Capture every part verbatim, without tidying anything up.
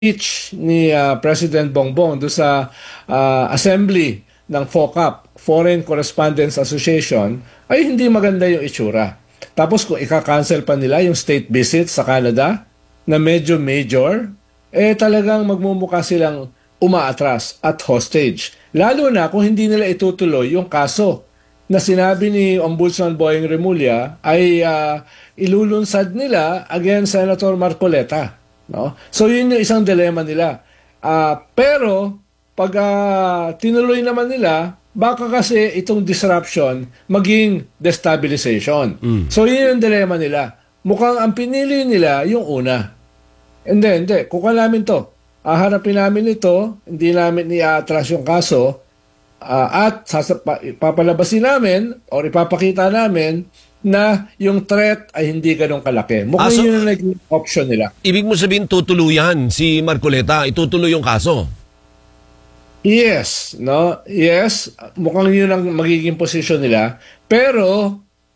speech ni uh, President Bongbong do sa uh, assembly ng FOCAP, Foreign Correspondents Association, ay hindi maganda yung itsura. Tapos kung ika-cancel pa nila yung state visit sa Canada na medyo major, eh talagang magmumukha silang umaatras at hostage. Lalo na kung hindi nila itutuloy yung kaso na sinabi ni Ombudsman Boyeng Remulla ay uh, ilulunsad nila against Senator Marcoleta. No? So yun yung isang dilema nila. Uh, pero pag uh, tinuloy naman nila, baka kasi itong disruption maging destabilization. Mm. So yun yung dilema nila. Mukhang ang pinili nila yung una. Hindi, hindi. Kuka namin to. Aharapin namin ito, hindi namin i-atras yung kaso, uh, at sasapa, papalabasin namin o ipapakita namin na yung threat ay hindi ganun kalaki. Mukhang ah, so, yun ang naging option nila. Ibig mo sabihin tutuluyan si Marcoleta, itutuloy yung kaso? Yes, no? Yes, mukhang yun ang magiging position nila. Pero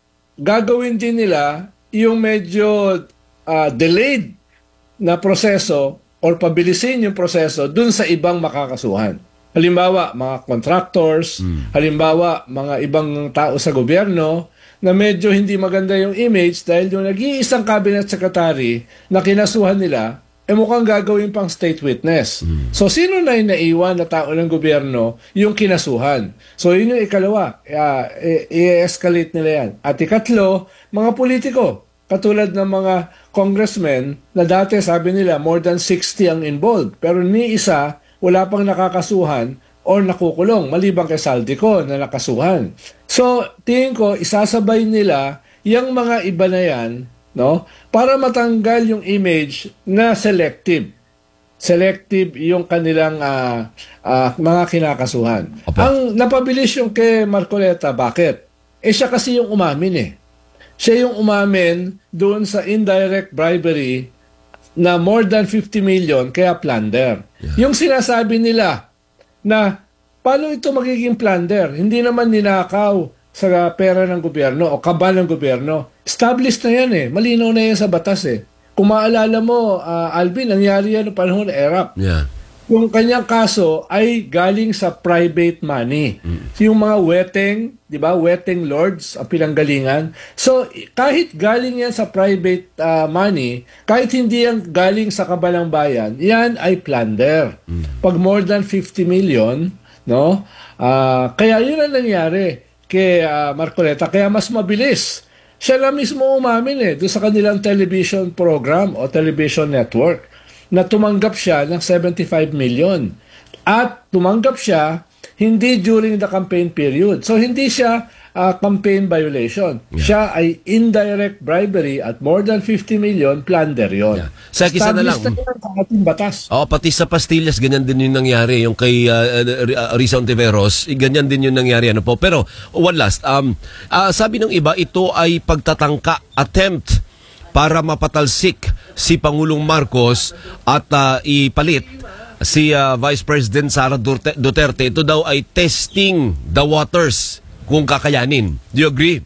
gagawin din nila yung medyo uh, delayed na proseso or pabilisin yung proseso dun sa ibang makakasuhan. Halimbawa, mga contractors, hmm. halimbawa, mga ibang tao sa gobyerno na medyo hindi maganda yung image dahil yung nag-iisang cabinet secretary na kinasuhan nila, eh mukhang gagawin pang state witness. Hmm. So, sino na yung naiwan na tao ng gobyerno yung kinasuhan? So, yun yung ikalawa. Uh, i-escalate nila yan. At ikatlo, mga politiko. Katulad ng mga congressmen na dati sabi nila more than sixty ang involved. Pero ni isa, wala pang nakakasuhan or nakukulong, maliban kay Saldico na nakasuhan. So, tingin ko, isasabay nila yung mga iba na yan, no, para matanggal yung image na selective. Selective yung kanilang uh, uh, mga kinakasuhan. Okay. Ang napabilis yung kay Marcoleta, bakit? Eh siya kasi yung umamin eh. Siya yung umamin doon sa indirect bribery na more than fifty million kaya plunder. Yeah. Yung sinasabi nila na paano ito magiging plunder? Hindi naman ninakaw sa pera ng gobyerno o kaba ng gobyerno. Established na yan eh. Malinaw na yan sa batas eh. Kung maalala mo, uh, Alvin, nangyari yan noong panahon ng ERAP. Yeah. Yung kanyang kaso ay galing sa private money. Mm. Yung mga weteng, di ba, weteng lords ang pinanggalingan. So, kahit galing yan sa private uh, money, kahit hindi yan galing sa kabalang bayan, yan ay plunder. Mm. Pag more than fifty million, no? Uh, kaya yun ang nangyari kay uh, Marcoleta. Kaya mas mabilis. Siya lang mismo umamin eh, doon sa kanilang television program o television network, na tumanggap siya ng seventy-five million. At tumanggap siya hindi during the campaign period. So hindi siya uh, campaign violation. Yeah. Siya ay indirect bribery at more than fifty million plunder yon. Yeah. Sa kisa na lang. Na sa ating batas. Oh, pati sa pastillas ganyan din yung nangyari. Yung kay uh, Risa Ontiveros, ganyan din yung nangyari. Ano po? Pero one last, um, uh, sabi ng iba, ito ay pagtatangka, attempt para mapatalsik si Pangulong Marcos at uh, ipalit si uh, Vice President Sara Duterte. Ito daw ay testing the waters kung kakayanin. Do you agree?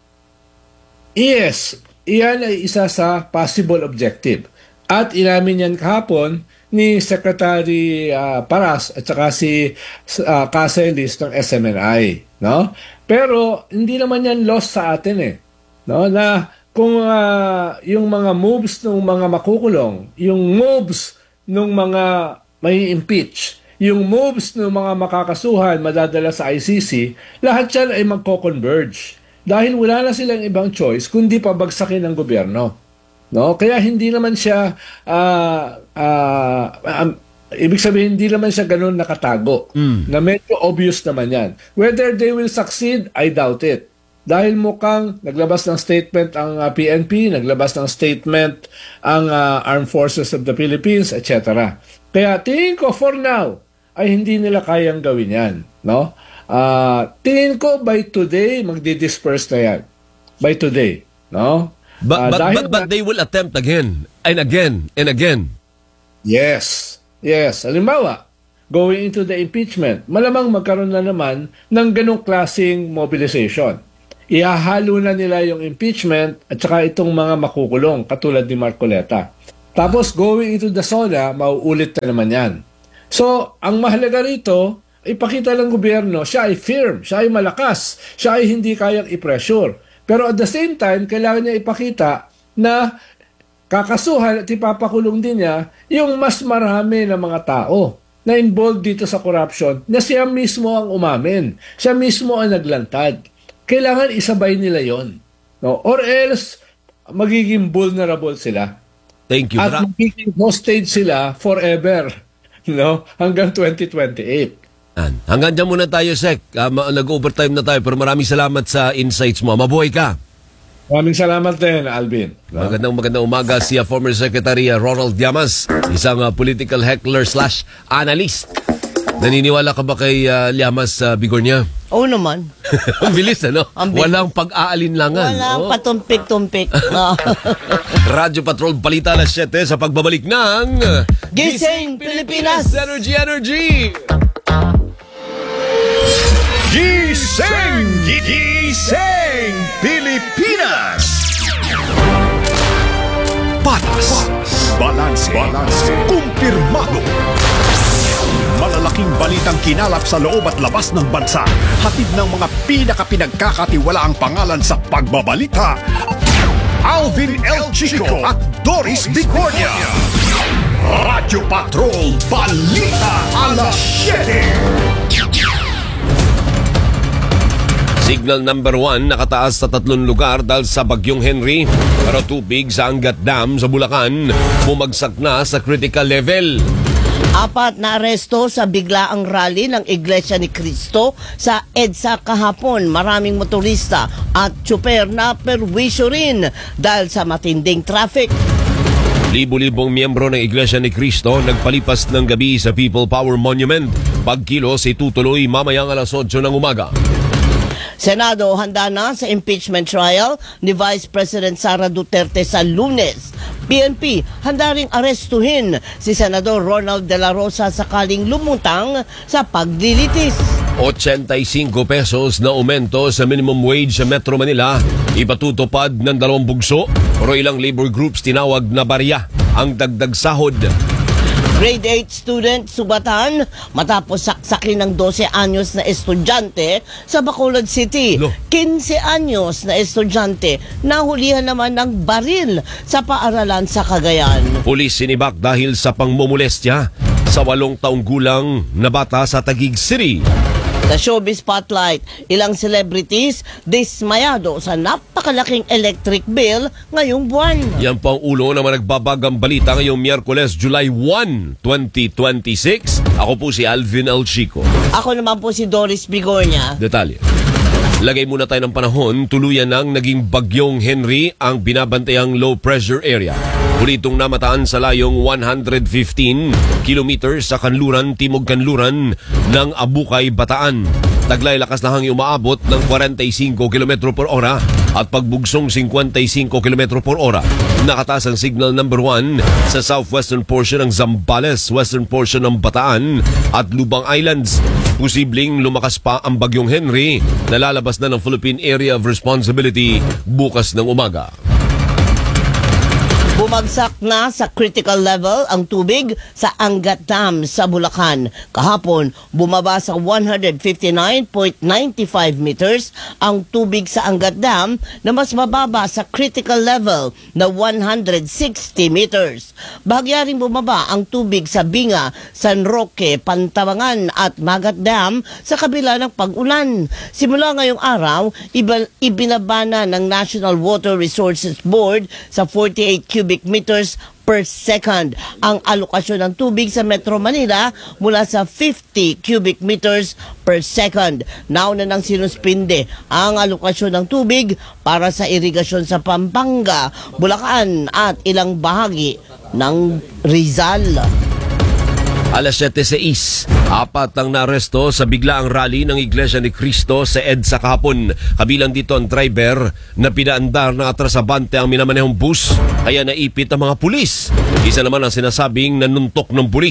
Yes. Iyan ay isa sa possible objective. At inamin yan kahapon ni Secretary uh, Paras at saka si uh, Caselis ng S M N I. No? Pero hindi naman yan lost sa atin eh. No? Na kung uh, yung mga moves ng mga makukulong, yung moves ng mga may impeach, yung moves ng mga makakasuhan madadala sa I C C, lahat yan ay magko-converge. Dahil wala na silang ibang choice kundi pabagsakin ng gobyerno. No? Kaya hindi naman siya, uh, uh, um, ibig sabihin, hindi naman siya ganun nakatago. Mm. Na medyo obvious naman yan. Whether they will succeed, I doubt it. Dahil mukhang naglabas ng statement ang uh, P N P, naglabas ng statement ang uh, Armed Forces of the Philippines, et cetera. Kaya tingin ko for now ay hindi nila kayang gawin yan. No? Uh, tingin ko by today magdi-disperse na yan. By today. No? But, uh, but, but, but they will attempt again and again and again. Yes. Yes. Halimbawa, going into the impeachment, malamang magkaroon na naman ng ganong klaseng mobilization. Ihahalo na nila yung impeachment at saka itong mga makukulong katulad ni Marcoleta. Tapos going into the zona, mauulit na naman yan. So, ang mahalaga rito, ipakita ng gobyerno, siya ay firm, siya ay malakas, siya ay hindi kayang i-pressure. Pero at the same time, kailangan niya ipakita na kakasuhan at ipapakulong din niya yung mas marami na mga tao na involved dito sa corruption na siya mismo ang umamin. Siya mismo ang naglantad. Kailangan isabay nila yon, no? Or else, magiging vulnerable sila. Thank you. At Mara- magiging hostage sila forever, no? Hanggang twenty twenty-eight. Yan. Hanggang dyan muna tayo, Sec. Uh, ma- nag-overtime na tayo pero maraming salamat sa insights mo. Mabuhay ka. Maraming salamat din, Alvin. No? Magandang magandang umaga si uh, former Secretary uh, Ronald Llamas, isang uh, political heckler slash analyst. Naniniwala ka ba kay uh, Llamas uh, Bigornia? Oo naman. Ang bilis, ano? Ang bilis. Walang pag-aalinlangan. Walang Oh. patumpik-tumpik. Ah. Radyo Patrol Balita alas siyete sa pagbabalik ng Gising Pilipinas! Energy Energy! Gising! Gising! Pilipinas! Patas, balanse, balanse, kumpirmado. Malalaking balitang kinalap sa loob at labas ng bansa. Hatid ng mga pinakapinagkakatiwalaang pangalan sa pagbabalita. Alvin L. Chico at Doris Bigornia. Radyo Patrol Balita alas siyete. Signal number one nakataas sa tatlong lugar dahil sa Bagyong Henry. Pero tubig sa Angat Dam sa Bulacan bumagsak na sa critical level. Apat na aresto sa biglaang rally ng Iglesia ni Cristo sa EDSA kahapon. Maraming motorista at tsuper na perwisyo rin dahil sa matinding traffic. Libo-libong miyembro ng Iglesia ni Cristo nagpalipas ng gabi sa People Power Monument. Pagkilos itutuloy mamayang alas otso ng umaga. Senado handa na sa impeachment trial ni Vice President Sara Duterte sa Lunes. P N P handa ring arestuhin si Senador Ronald De La Rosa sakaling lumutang sa paglilitis. eighty-five pesos na aumento sa minimum wage sa Metro Manila. Ipatutupad ng dalawang bugso pero ilang labor groups tinawag na barya ang dagdag sahod. Grade eight student subatan matapos saksakin ng twelve anyos na estudyante sa Bacolod City. Lo. fifteen anyos na estudyante nahulihan naman ng baril sa paaralan sa Cagayan. Pulis sinibak dahil sa pangmomolestya sa walong taong gulang na bata sa Taguig City. Sa Showbiz Spotlight, ilang celebrities dismayado sa napakalaking electric bill ngayong buwan. Yan po ang ulo na managbabagang balita ngayong Miyerkules, July first, twenty twenty-six. Ako po si Alvin L. Chico. Ako naman po si Doris Bigornia. Detalye. Lagay muna tayo ng panahon, tuluyan ng naging Bagyong Henry ang binabantayang low pressure area. Muli itong namataan sa layong one hundred fifteen kilometers sa kanluran, timog kanluran ng Abukay, Bataan. Taglay lakas na hangin umaabot ng forty-five kilometro per ora at pagbugsong fifty-five kilometro per ora. Nakataas ang signal number one sa southwestern portion ng Zambales, western portion ng Bataan at Lubang Islands. Posibleng lumakas pa ang Bagyong Henry na lalabas na ng Philippine Area of Responsibility bukas ng umaga. Bumagsak na sa critical level ang tubig sa Angat Dam sa Bulacan. Kahapon, bumaba sa one hundred fifty-nine point nine five meters ang tubig sa Angat Dam na mas mababa sa critical level na one hundred sixty meters. Bahagya rin bumaba ang tubig sa Binga, San Roque, Pantabangan at Magat Dam sa kabila ng pag-ulan. Simula ngayong araw, iba, ibinaba na ng National Water Resources Board sa forty-eight cubic meters per second ang alokasyon ng tubig sa Metro Manila mula sa fifty cubic meters per second. Nauna nang sinuspinde ang alokasyon ng tubig para sa irigasyon sa Pampanga, Bulacan at ilang bahagi ng Rizal. Alas siyete sais, apat ang naresto sa biglaang rally ng Iglesia ni Cristo sa EDSA kahapon. Kabilang dito ang driver na pinaandar ng atrasabante ang minamanehong bus kaya naipit ang mga pulis. Isa naman ang sinasabing nanuntok ng pulis.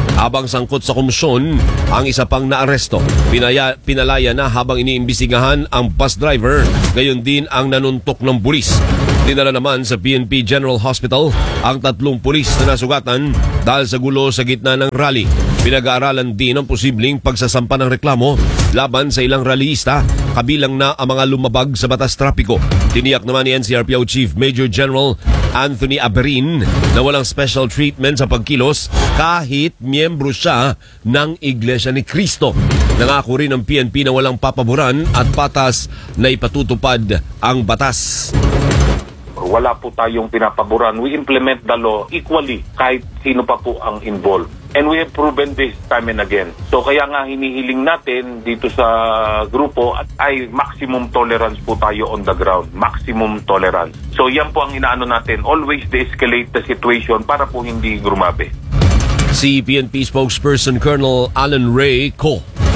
Habang sangkot sa komisyon, ang isa pang naaresto. Pinaya, pinalaya na habang iniimbisigahan ang bus driver, gayon din ang nanuntok ng bulis. Dinala naman sa P N P General Hospital ang tatlong pulis na nasugatan dahil sa gulo sa gitna ng rally. Pinag-aaralan din ang posibleng pagsasampa ng reklamo laban sa ilang rallyista, kabilang na ang mga lumabag sa batas trapiko. Tiniyak naman ni N C R P O Chief Major General Anthony Aberin na walang special treatment sa pagkilos kahit miyembro siya ng Iglesia ni Cristo. Nangako rin ng P N P na walang papaboran at patas na ipatutupad ang batas. Wala po tayong pinapaboran. We implement the law equally kahit sino pa po ang involved. And we have proven this time and again. So kaya nga hinihiling natin dito sa grupo at ay maximum tolerance po tayo on the ground. Maximum tolerance. So yan po ang inaano natin. Always de-escalate the situation para po hindi grumabe. Si P N P spokesperson Colonel Alan Ray Co.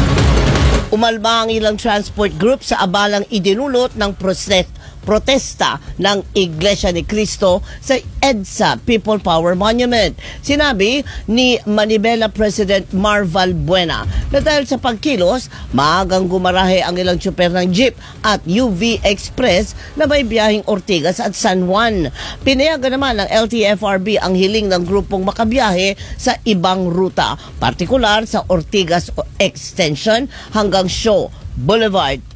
Umalma ang ilang transport group sa abalang idinulot ng proses protesta ng Iglesia ni Cristo sa EDSA People Power Monument. Sinabi ni Manibela President Marval Buena na dahil sa pagkilos, maagang gumarahe ang ilang tsuper ng jeep at U V Express na may biyaheng Ortigas at San Juan. Pinayagan naman ng L T F R B ang hiling ng grupong makabiyahe sa ibang ruta, partikular sa Ortigas Extension hanggang Shaw Boulevard.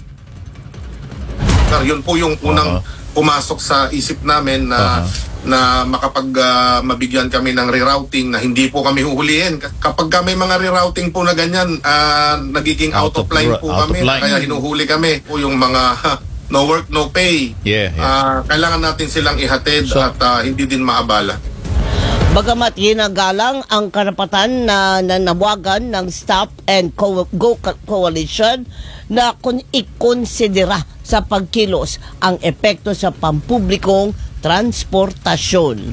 Yun po yung unang uh-huh. pumasok sa isip namin na uh-huh. na makapag uh, mabigyan kami ng rerouting na hindi po kami huhulihin. Kapag may mga rerouting po na ganyan, uh, nagiging out, out of line po out kami, kaya hinuhuli kami po yung mga no work, no pay. Yeah, yeah. Uh, kailangan natin silang ihatid so, at uh, hindi din maabala. Bagamat ginagalang ang karapatan na nanawagan ng Stop and Co- Go Coalition na kung ikonsidera sa pagkilos ang epekto sa pampublikong transportasyon.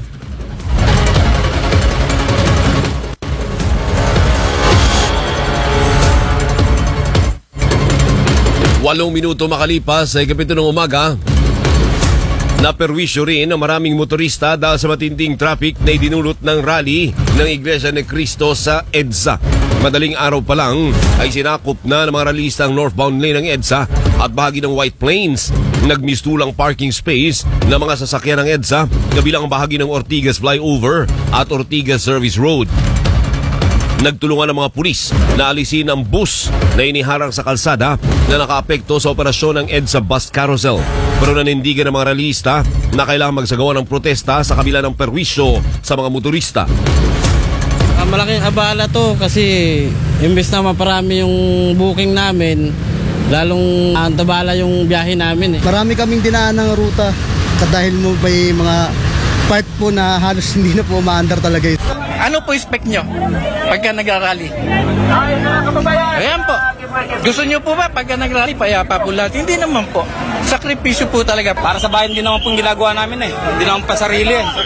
Walong minuto makalipas sa ikapito ng umaga, naperwisyo rin ang maraming motorista dahil sa matinding traffic na idinulot ng rally ng Iglesia ni Cristo sa EDSA. Madaling araw pa lang ay sinakop na ng mga rallyista ang northbound lane ng EDSA at bahagi ng White Plains. Nagmistulang parking space ng mga sasakyan ng EDSA kabilang ang bahagi ng Ortigas Flyover at Ortigas Service Road. Nagtulungan ng mga pulis na alisin ang bus na iniharang sa kalsada na nakaapekto sa operasyon ng EDSA Bus Carousel. Pero nanindigan ng mga rallyista na kailangan magsagawa ng protesta sa kabila ng perwisyo sa mga motorista. Uh, malaking abala to kasi imbes na maparami yung booking namin, lalong antabala yung biyahe namin. Eh. Marami kaming dinaan ng ruta dahil mo may mga part po na halos hindi na po maandar talaga. Ano po expect nyo pagka nagrarally? Ayan po. Gusto nyo po ba pagka nagrally payapa po lahat? Hindi naman po. Sakripisyo po talaga. Para sa bayan din naman pong ginagawa namin eh. Hindi naman pa sarili eh.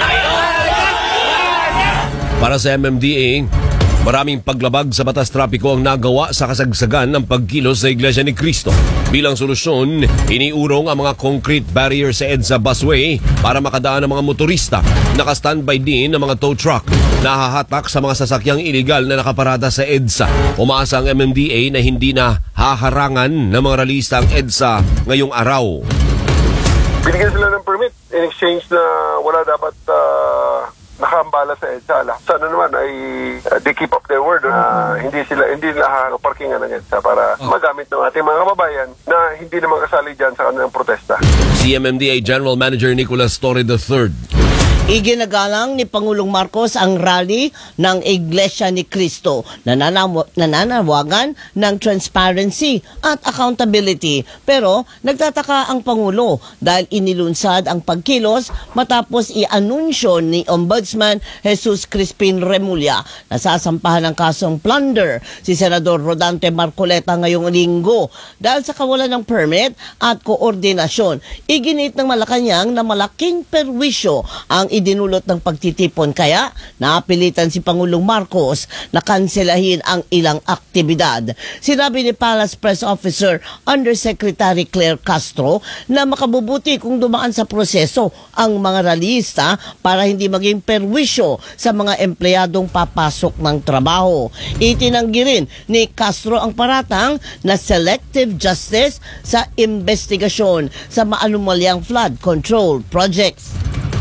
Para sa M M D A, maraming paglabag sa batas trapiko ang nagawa sa kasagsagan ng pagkilos sa Iglesia ni Cristo. Bilang solusyon, iniurong ang mga concrete barrier sa EDSA busway para makadaan ang mga motorista. Naka-standby din ang mga tow truck na hahatak sa mga sasakyang iligal na nakaparada sa EDSA. Umaasa ang M M D A na hindi na haharangan ng mga rallyista ang EDSA ngayong araw. Binigyan sila ng permit in exchange na wala dapat uh, nakambala sa EDSA. Sana naman ay uh, they keep up their word. Uh, hindi sila hindi nila parkingan ng EDSA para magamit ng ating mga kababayan na hindi naman kasali dyan sa kanilang protesta. Si M M D A General Manager Nicolas Torre the third. Iginagalang ni Pangulong Marcos ang rally ng Iglesia ni Cristo na nananaw- nananawagan ng transparency at accountability. Pero nagtataka ang Pangulo dahil inilunsad ang pagkilos matapos i-anunsyo ni Ombudsman Jesus Crispin Remulla na sasampahan ng kasong plunder si Senador Rodante Marcoleta ngayong linggo dahil sa kawalan ng permit at koordinasyon. Iginit ng Malacanang na malaking perwisyo ang idinulot ng pagtitipon, kaya napilitan si Pangulong Marcos na kanselahin ang ilang aktibidad. Sinabi ni Palace Press Officer Undersecretary Claire Castro na makabubuti kung dumaan sa proseso ang mga rallyista para hindi maging perwisyo sa mga empleyadong papasok ng trabaho. trabaho. Itinanggi rin ni Castro ang paratang na selective justice sa investigasyon sa maanumalyang flood control projects.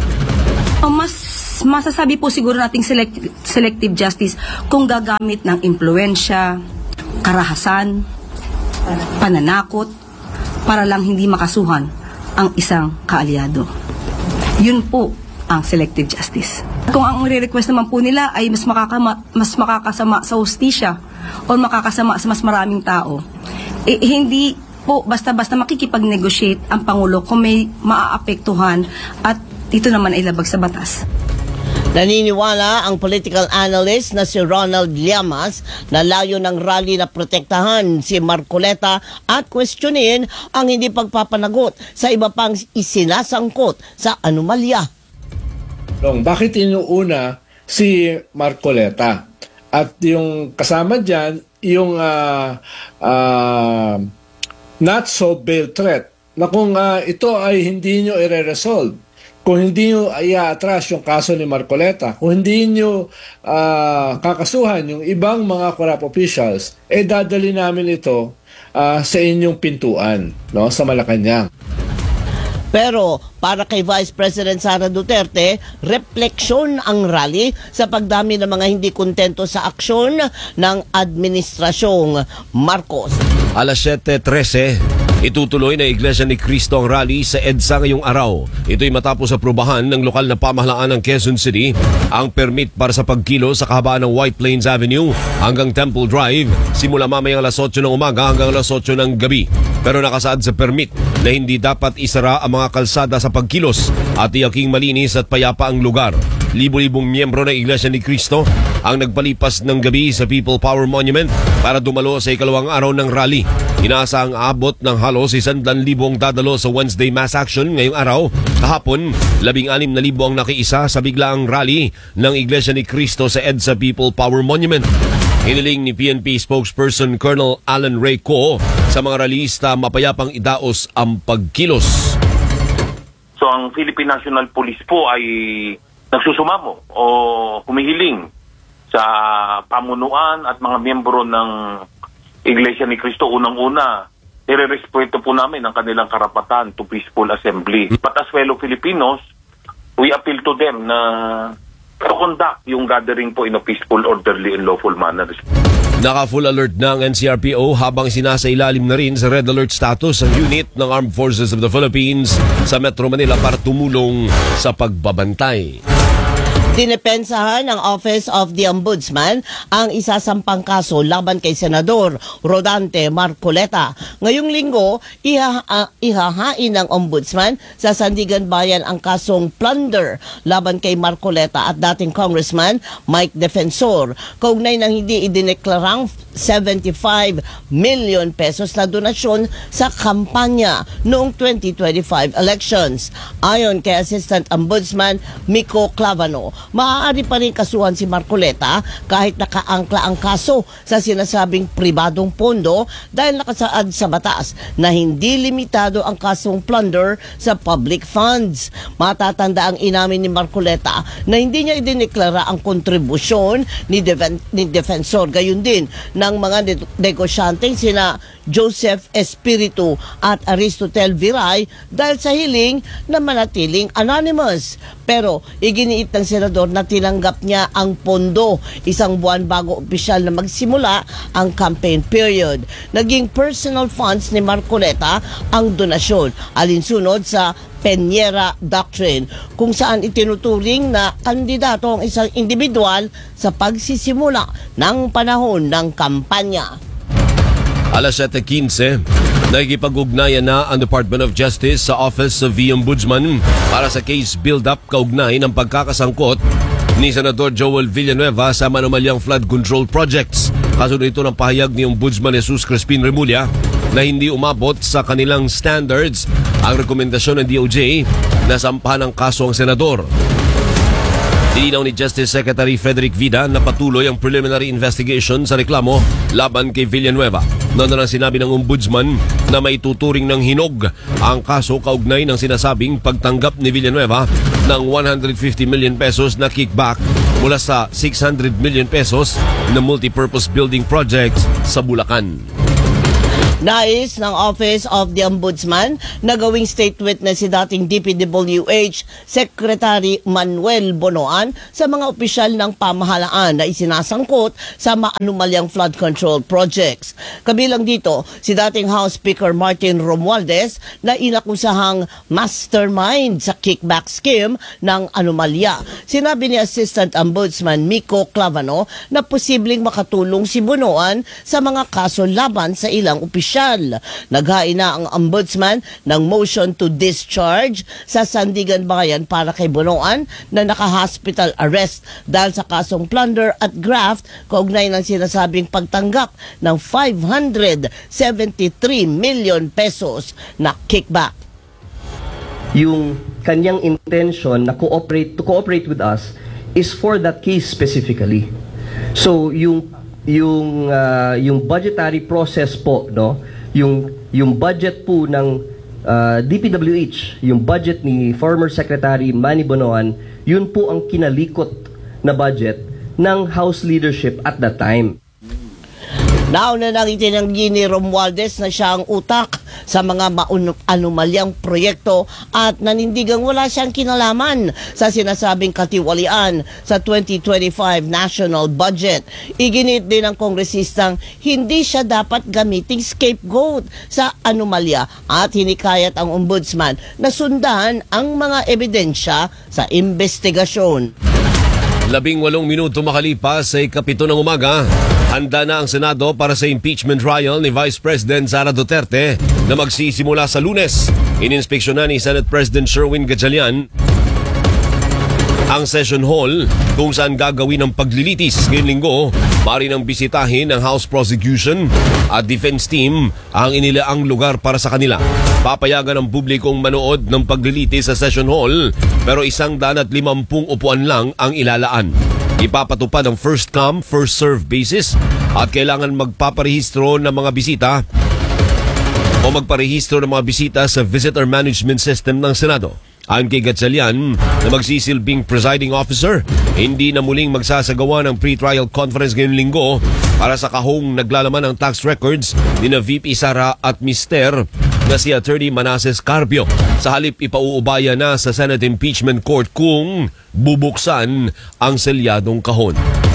O mas masasabi po siguro nating select, selective justice kung gagamit ng impluensya, karahasan, pananakot, para lang hindi makasuhan ang isang kaalyado. Yun po ang selective justice. Kung ang re-request naman po nila ay mas, makakama, mas makakasama sa hustisya o makakasama sa mas maraming tao, eh, hindi po basta-basta makikipag-negotiate ang Pangulo kung may maaapektuhan at ito naman ay labag sa batas. Naniniwala ang political analyst na si Ronald Llamas na layo ng rally na protektahan si Marcoleta at questionin ang hindi pagpapanagot sa iba pang isinasangkot sa anomalya. Bakit inuuna si Marcoleta? At yung kasama dyan, yung uh, uh, not so bail threat na kung uh, ito ay hindi nyo i-resolve, kung hindi nyo i-atras yung kaso ni Marcoleta, kung hindi nyo uh, kakasuhan yung ibang mga corrupt officials, eh dadali namin ito uh, sa inyong pintuan, no, sa Malacanang. Pero para kay Vice President Sara Duterte, refleksyon ang rally sa pagdami ng mga hindi kontento sa aksyon ng Administrasyong Marcos. alas siyete trese, itutuloy na Iglesia ni Cristo ang rally sa EDSA ngayong araw. Ito'y matapos aprubahan ng lokal na pamahalaan ng Quezon City ang permit para sa pagkilo sa kahabaan ng White Plains Avenue hanggang Temple Drive simula mamayang alas otso ng umaga hanggang alas otso ng gabi. Pero nakasaad sa permit na hindi dapat isara ang mga kalsada sa pagkilos at tiyaking malinis at payapa ang lugar. Libo-libong miyembro ng Iglesia ni Cristo ang nagpalipas ng gabi sa People Power Monument para dumalo sa ikalawang araw ng rally. Inaasahang aabot ng halos isang libong dadalo sa Wednesday Mass Action ngayong araw. Kahapon, labing anim na libo ang nakiisa sa biglaang rally ng Iglesia ni Cristo sa EDSA People Power Monument. Hiniling ni P N P spokesperson Colonel Alan Ray Co sa mga rallyista mapayapang idaos ang pagkilos. So ang Philippine National Police po ay nagsusumamo o humihiling sa pamunuan at mga miyembro ng Iglesia ni Cristo. Unang-una, nire-respeto po namin ang kanilang karapatan to peaceful assembly. But as fellow Filipinos, we appeal to them na to conduct yung gathering po in a peaceful, orderly, and lawful manner. Naka-full alert ng N C R P O habang sinasailalim na rin sa red alert status ang unit ng Armed Forces of the Philippines sa Metro Manila para tumulong sa pagbabantay. Dinepensahan ng Office of the Ombudsman ang isasampang kaso laban kay Senador Rodante Marcoleta. Ngayong linggo, iha, uh, ihahain ng Ombudsman sa Sandigan Bayan ang kasong plunder laban kay Marcoleta at dating Congressman Mike Defensor. Kaugnay ng hindi idineklarang seventy-five million pesos na donasyon sa kampanya noong twenty twenty-five elections. Ayon kay Assistant Ombudsman Miko Clavano, maaari pa rin kasuhan si Marcoleta kahit nakaangkla ang kaso sa sinasabing pribadong pondo dahil nakasaad sa batas na hindi limitado ang kasong plunder sa public funds. Matatanda ang inamin ni Marcoleta na hindi niya idineklara ang kontribusyon ni, Defen- ni Defensor, gayon din ng mga ne- negosyanteng sina Joseph Espiritu at Aristotel Viray dahil sa hiling na manatiling anonymous. Pero iginiit ng senador na tinanggap niya ang pondo isang buwan bago opisyal na magsimula ang campaign period. Naging personal funds ni Marcoleta ang donasyon alinsunod sa Peñera Doctrine kung saan itinuturing na kandidato ang isang individual sa pagsisimula ng panahon ng kampanya. alas siyete kinse, nakikipag-ugnayan na ang Department of Justice sa Office of the Ombudsman para sa case build-up kaugnay ng pagkakasangkot ni Senador Joel Villanueva sa manumalyang flood control projects. Kasunod ito ng pahayag ni Ombudsman Jesus Crispin Remulla na hindi umabot sa kanilang standards ang rekomendasyon ng D O J na sampahan ng kaso ang senador. Dilinaw ni Justice Secretary Frederick Vida na patuloy ang preliminary investigation sa reklamo laban kay Villanueva. Noon na lang sinabi ng Ombudsman na may tuturing ng hinog ang kaso kaugnay ng sinasabing pagtanggap ni Villanueva ng one hundred fifty million pesos na kickback mula sa six hundred million pesos na multipurpose building project sa Bulacan. Nais ng Office of the Ombudsman na gawing state witness si dating D P W H Secretary Manuel Bonoan sa mga opisyal ng pamahalaan na isinasangkot sa maanumalyang flood control projects. Kabilang dito si dating House Speaker Martin Romualdez na inakusahang mastermind sa kickback scheme ng anomalya. Sinabi ni Assistant Ombudsman Miko Clavano na posibleng makatulong si Bonoan sa mga kaso laban sa ilang opisyal. Naghain na ang ombudsman ng motion to discharge sa Sandigan Bayan para kay Bonoan na naka-hospital arrest dahil sa kasong plunder at graft kaugnay ng sinasabing pagtanggap ng five hundred seventy-three million pesos na kickback. Yung kanyang intention na cooperate to cooperate with us is for that case specifically. So yung yung uh, yung budgetary process po, no, yung yung budget po ng uh, D P W H, yung budget ni former Secretary Manny Bonoan, yun po ang kinalikot na budget ng House leadership at that time. Nauna nang itinanggi ni Romualdez na siya ang utak sa mga maanumalyang proyekto at nanindigang wala siyang kinalaman sa sinasabing katiwalian sa twenty twenty-five national budget. Iginit din ng kongresistang hindi siya dapat gamiting scapegoat sa anomalya at hinikayat ang ombudsman na sundan ang mga ebidensya sa investigasyon. Labing walong minuto makalipas sa ikapito ng umaga, handa na ang Senado para sa impeachment trial ni Vice President Sara Duterte na magsisimula sa Lunes. Ininspeksyonan ni Senate President Sherwin Gatchalian ang session hall kung saan gagawin ang paglilitis. Ngayong linggo, maaari nang bisitahin ng House Prosecution at Defense Team ang inilaang lugar para sa kanila. Papayagan ang publikong manood ng paglilitis sa session hall pero isang daan at limampung upuan lang ang ilalaan. Ipapatupad ang first come, first serve basis at kailangan magpaparehistro ng mga bisita o magparehistro ng mga bisita sa Visitor Management System ng Senado. Ayon kay Gatchalian na magsisilbing presiding officer, hindi na muling magsasagawa ng pre-trial conference ngayong linggo para sa kahong naglalaman ng tax records ni na V P Sara at Mister na si Attorney Manasseh Carpio. Sa halip ipauubaya na sa Senate Impeachment Court kung bubuksan ang selyadong kahon.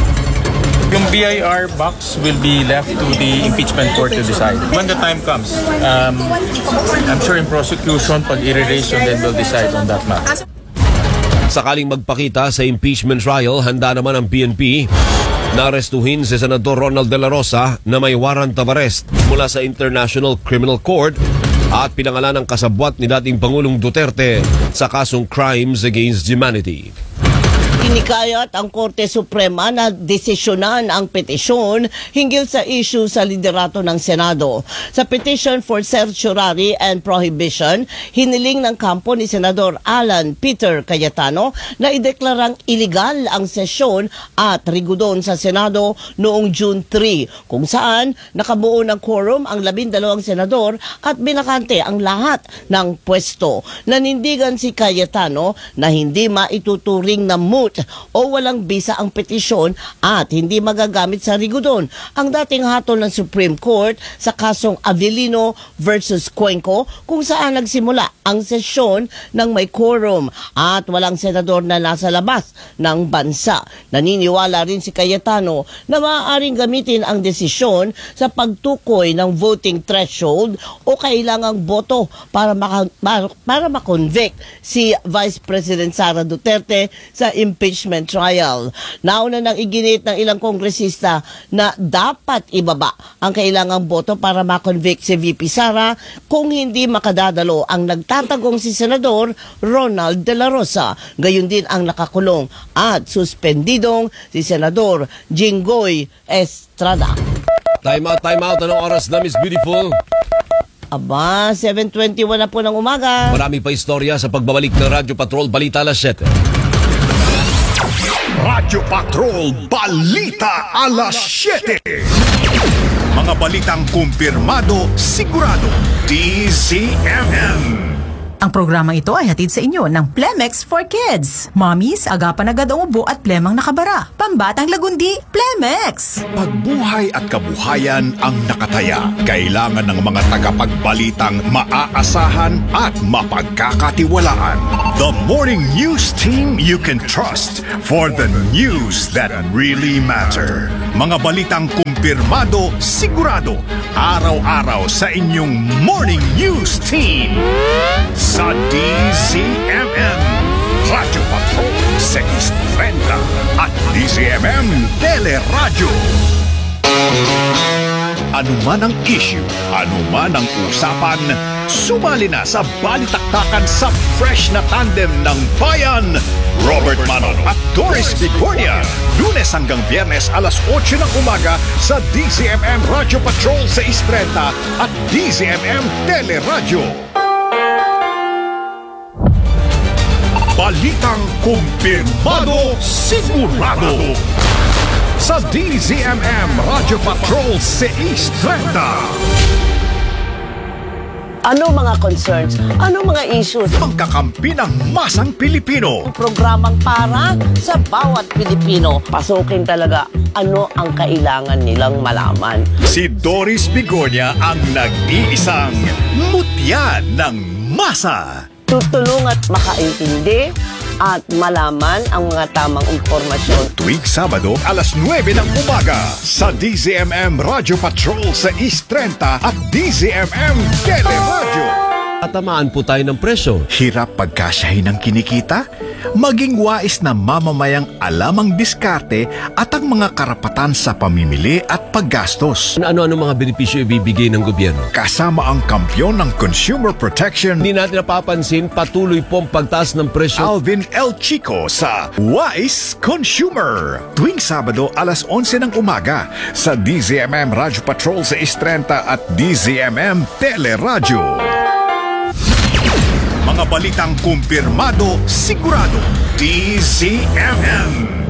Yung B I R box will be left to the impeachment court to decide. When the time comes, um, I'm sure in prosecution, pag i-relation, then we'll decide on that matter. Sakaling magpakita sa impeachment trial, handa naman ang P N P na arestuhin si Senador Ronald De La Rosa na may warrant of arrest mula sa International Criminal Court at pinangalan ng kasabwat ni dating Pangulong Duterte sa kasong Crimes Against Humanity. Inikayat ang Korte Suprema na desisyonan ang petisyon hinggil sa issue sa liderato ng Senado. Sa petition for certiorari and prohibition, hiniling ng kampo ni Senador Alan Peter Cayetano na ideklarang iligal ang sesyon at rigudon sa Senado noong June three, kung saan nakabuo ng quorum ang labindalawang senador at binakante ang lahat ng pwesto. Nanindigan si Cayetano na hindi maituturing na moot o walang bisa ang petisyon at hindi magagamit sa rigudon ang dating hatol ng Supreme Court sa kasong Avellino versus Cuenco kung saan nagsimula ang sesyon ng may quorum at walang senador na nasa labas ng bansa. Naniniwala rin si Cayetano na maaaring gamitin ang desisyon sa pagtukoy ng voting threshold o kailangang boto para maka, para makonvict si Vice President Sara Duterte sa impeachment trial. Nauna nang iginit ng ilang kongresista na dapat ibaba ang kailangang boto para makonvict si V P Sara kung hindi makadadalo ang nagtatagong si Senador Ronald De La Rosa. Gayon din ang nakakulong at suspendidong si Senador Jinggoy Estrada. Time out, time out. Anong oras na, Miss Beautiful? Aba, seven twenty-one na po ng umaga. Marami pa istorya sa pagbabalik ng Radyo Patrol Balita alas siyete. Radyo Patrol Balita alas siyete. Mga balitang kumpirmado, sigurado. D Z M M. Ang programang ito ay hatid sa inyo ng Plemex for Kids. Mommies, agapan agad ang ubo at plemang nakabara. Pambatang lagundi, Plemex! Pagbuhay at kabuhayan ang nakataya. Kailangan ng mga tagapagbalitang maaasahan at mapagkakatiwalaan. The Morning News Team you can trust for the news that really matter. Mga balitang kumpirmado, sigurado, araw-araw sa inyong Morning News Team. Sa D Z M M, Radyo Patrol six thirty at D Z M M Teleradyo. Ano man ang issue, ano man ang usapan, sumali na sa balitaktakan sa fresh na tandem ng bayan. Robert Manong at Doris Bigornia, Lunes hanggang Biyernes alas otso ng umaga sa D Z M M Radyo Patrol six thirty at D Z M M Teleradyo. Balitang kumpirmado, sigurado sa D Z M M Radyo Patrol six thirty. Ano mga concerns? Ano mga issues? Pagkakampi ng masang Pilipino. Programang para sa bawat Pilipino. Pasukin talaga ano ang kailangan nilang malaman. Si Doris Bigornia ang nag-iisang mutya ng masa. Tutulong at makaintindi at malaman ang mga tamang impormasyon. Tuwing Sabado, alas nuwebe ng umaga sa D Z M M Radyo Patrol sa East Trenta at D Z M M Teleradyo. Tatamaan po tayo ng presyo. Hirap pagkasyahin ng kinikita? Maging wais na mamamayang alam ang diskarte at ang mga karapatan sa pamimili at paggastos. Ano-ano mga benepisyo ibibigay ng gobyerno? Kasama ang kampyon ng consumer protection. Hindi natin napapansin, patuloy pong pagtaas ng presyo. Alvin L. Chico sa Wise Consumer. Tuwing Sabado, alas onse ng umaga sa D Z M M Radyo Patrol sa East Trenta at D Z M M Teleradyo. Mga balitang kumpirmado, sigurado, D Z M M.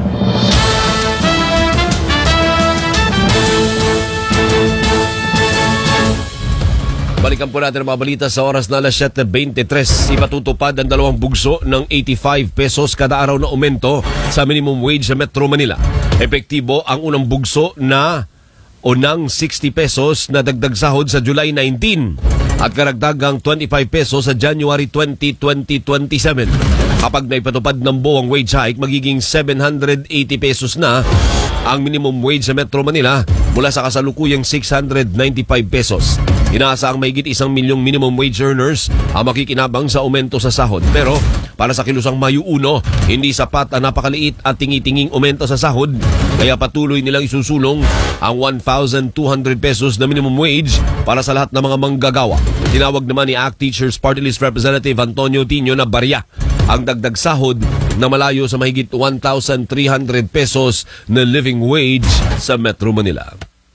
Balikan po natin ang mga balita sa oras na alas siyete twenty-three. Ipatutupad ang dalawang bugso ng eighty-five pesos kada araw na aumento sa minimum wage sa Metro Manila. Epektibo ang unang bugso na o ng sixty pesos na dagdag sahod sa July nineteenth at karagdagang twenty-five pesos sa January twentieth, twenty twenty-seven. Kapag naipatupad ng buwang wage hike, magiging seven hundred eighty pesos na ang minimum wage sa Metro Manila mula sa kasalukuyang six hundred ninety-five pesos. Inaasahang mahigit isang milyong minimum wage earners ang makikinabang sa aumento sa sahod. Pero para sa kilusang Mayo one, hindi sapat ang napakaliit at tingi-tinging aumento sa sahod. Kaya patuloy nilang isusulong ang one thousand two hundred pesos na minimum wage para sa lahat ng mga manggagawa. Tinawag naman ni A C T Teachers Party List Representative Antonio Tino na barya ang dagdag sahod na malayo sa mahigit one thousand three hundred pesos na living wage sa Metro Manila.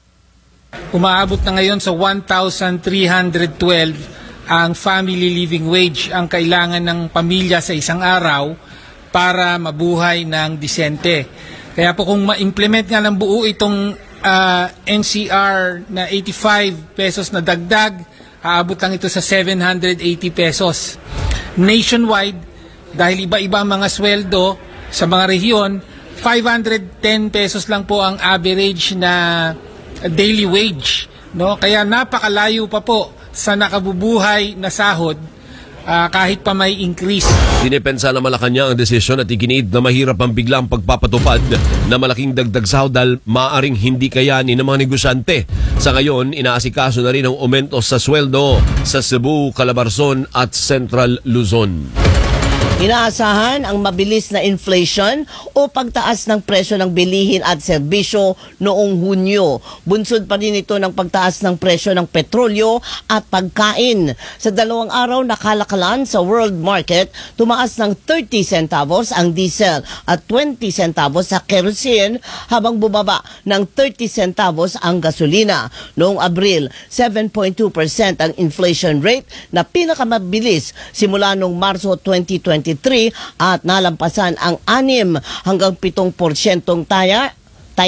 Umaabot na ngayon sa one thousand three hundred twelve ang family living wage ang kailangan ng pamilya sa isang araw para mabuhay ng disente. Kaya po kung ma-implement nga ng buo itong uh, N C R na eighty-five pesos na dagdag, aabot lang ito sa seven hundred eighty pesos. Nationwide, dahil iba-iba ang mga sweldo sa mga rehiyon, five hundred ten pesos lang po ang average na daily wage, no? Kaya napakalayo pa po sa nakabubuhay na sahod uh, kahit pa may increase. Dinepensa na Malacanang ang desisyon at iginiit na mahirap ang biglang pagpapatupad na malaking dagdag sahod dahil maaaring hindi kayanin ng mga negosyante. Sa ngayon, inaasikaso na rin ang aumento sa sweldo sa Cebu, Calabarzon at Central Luzon. Inaasahan ang mabilis na inflation o pagtaas ng presyo ng bilihin at serbisyo noong Hunyo. Bunsod pa rin ito ng pagtaas ng presyo ng petrolyo at pagkain. Sa dalawang araw na kalakalan sa world market, tumaas ng thirty centavos ang diesel at twenty centavos sa kerosene habang bumaba ng thirty centavos ang gasolina. Noong Abril, seven point two percent ang inflation rate na pinakamabilis simula noong Marso twenty twenty-three at nalampasan ang anim hanggang pitong porsyentong taya, taya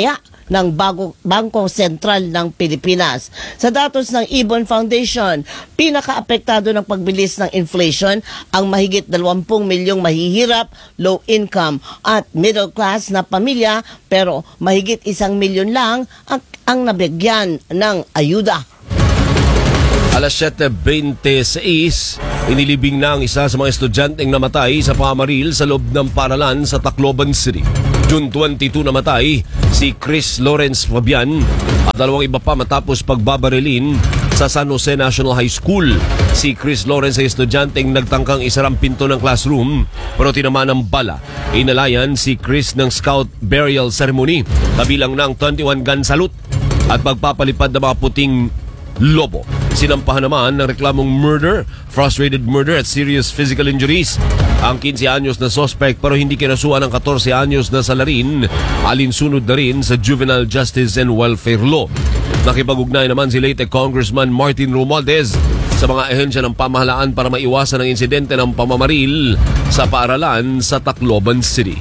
ng Bago, Bangko Sentral ng Pilipinas. Sa datos ng Ibon Foundation, pinaka-apektado ng pagbilis ng inflation ang mahigit dalawampung milyong mahihirap, low income at middle class na pamilya, pero mahigit isang milyon lang ang, ang nabigyan ng ayuda. Alas siyete twenty-six, inilibing na ang isa sa mga estudyanteng namatay sa pamamaril sa loob ng paaralan sa Tacloban City. June twenty-two namatay si Chris Lawrence Fabian at dalawang iba pa matapos pagbabarilin sa San Jose National High School. Si Chris Lawrence ay estudyanteng nagtangkang isarang pinto ng classroom pero tinamaan ng bala. Inalayan si Chris ng Scout Burial Ceremony kabilang ng twenty-one gun salute at pagpapalipad ng mga puting lobo. Sinampahan naman ng reklamong murder, frustrated murder at serious physical injuries ang fifteen anyos na suspect pero hindi kinasuhan ng fourteen anyos na salarin, alinsunod na rin sa Juvenile Justice and Welfare Law. Nakipag-ugnay naman si late Congressman Martin Romualdez sa mga ehensya ng pamahalaan para maiwasan ang insidente ng pamamaril sa paaralan sa Tacloban City.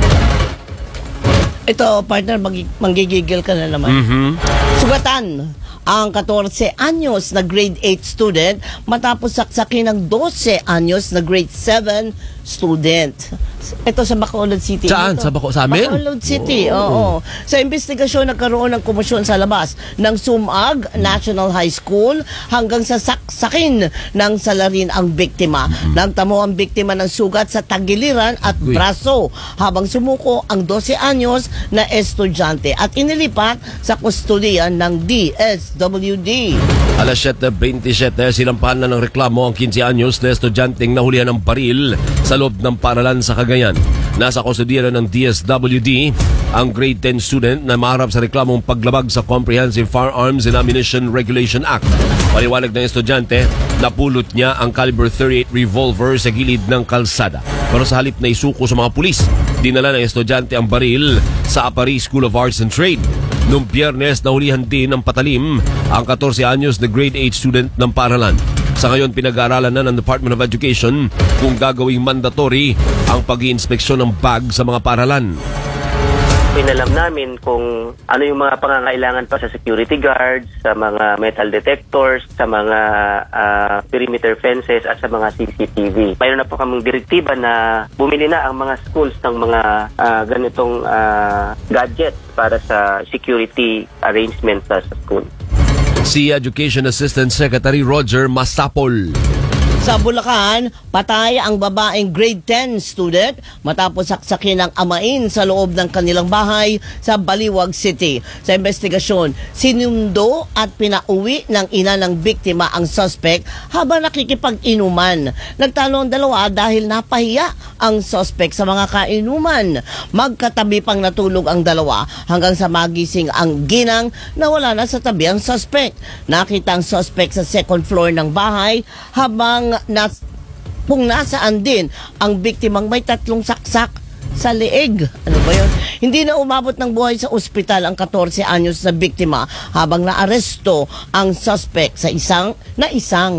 Ito, partner, mag- manggigigil ka na naman. Mm-hmm. Sugatan ang fourteen anyos na grade eight student matapos saksakin ng twelve anyos na grade seven student. Ito sa Bacolod City. Saan? Ito. Sa Baco- sa amin? Bacolod City, Oh. oo. Sa investigasyon, nagkaroon ng komosyon sa labas ng Sumag National High School hanggang sa saksakin ng salarin ang biktima. Mm-hmm. Nagtamo ang biktima ng sugat sa tagiliran at Uy. braso habang sumuko ang twelve anyos na estudyante at inilipat sa kustodiyan ng D S W D. Alas siyete twenty-seven, sinampahan na ng reklamo ang fifteen anyos na estudyanteng nahulihan ng baril sa loob ng paaralan sa Cagayan. Nasa kustodiya ng D S W D ang grade ten student na maharap sa reklamong paglabag sa Comprehensive Firearms and Ammunition Regulation Act. Paliwanag ng estudyante, napulot niya ang caliber thirty-eight revolver sa gilid ng kalsada. Pero sa halip na isuko sa mga pulis, dinala ng estudyante ang baril sa Apari School of Arts and Trade. Noong Biyernes, nahulihan din ng patalim ang fourteen anyos na grade eight student ng paaralan. Sa ngayon, pinag-aaralan na ng Department of Education kung gagawing mandatory ang pag-iinspeksyon ng bag sa mga paaralan. Pinalam namin kung ano yung mga pangangailangan pa sa security guards, sa mga metal detectors, sa mga uh, perimeter fences at sa mga C C T V. Mayroon na po kaming direktiba na bumili na ang mga schools ng mga uh, ganitong uh, gadgets para sa security arrangements sa school. Si Education Assistant Secretary Roger Masapol. Sa Bulacan, patay ang babaeng grade ten student matapos saksakin ng amain sa loob ng kanilang bahay sa Baliwag City. Sa investigasyon, sinundo at pinauwi ng ina ng biktima ang suspect habang nakikipag-inuman. Nagtalo ang dalawa dahil napahiya ang suspect sa mga kainuman. Magkatabi pang natulog ang dalawa hanggang sa magising ang ginang na wala na sa tabi ang suspect. Nakita ang suspect sa second floor ng bahay habang nas, kung nasaan din ang biktimang may tatlong saksak sa leeg. Ano ba yun? Hindi na umabot ng buhay sa ospital ang fourteen anyos na biktima habang naaresto ang suspect sa isang na isang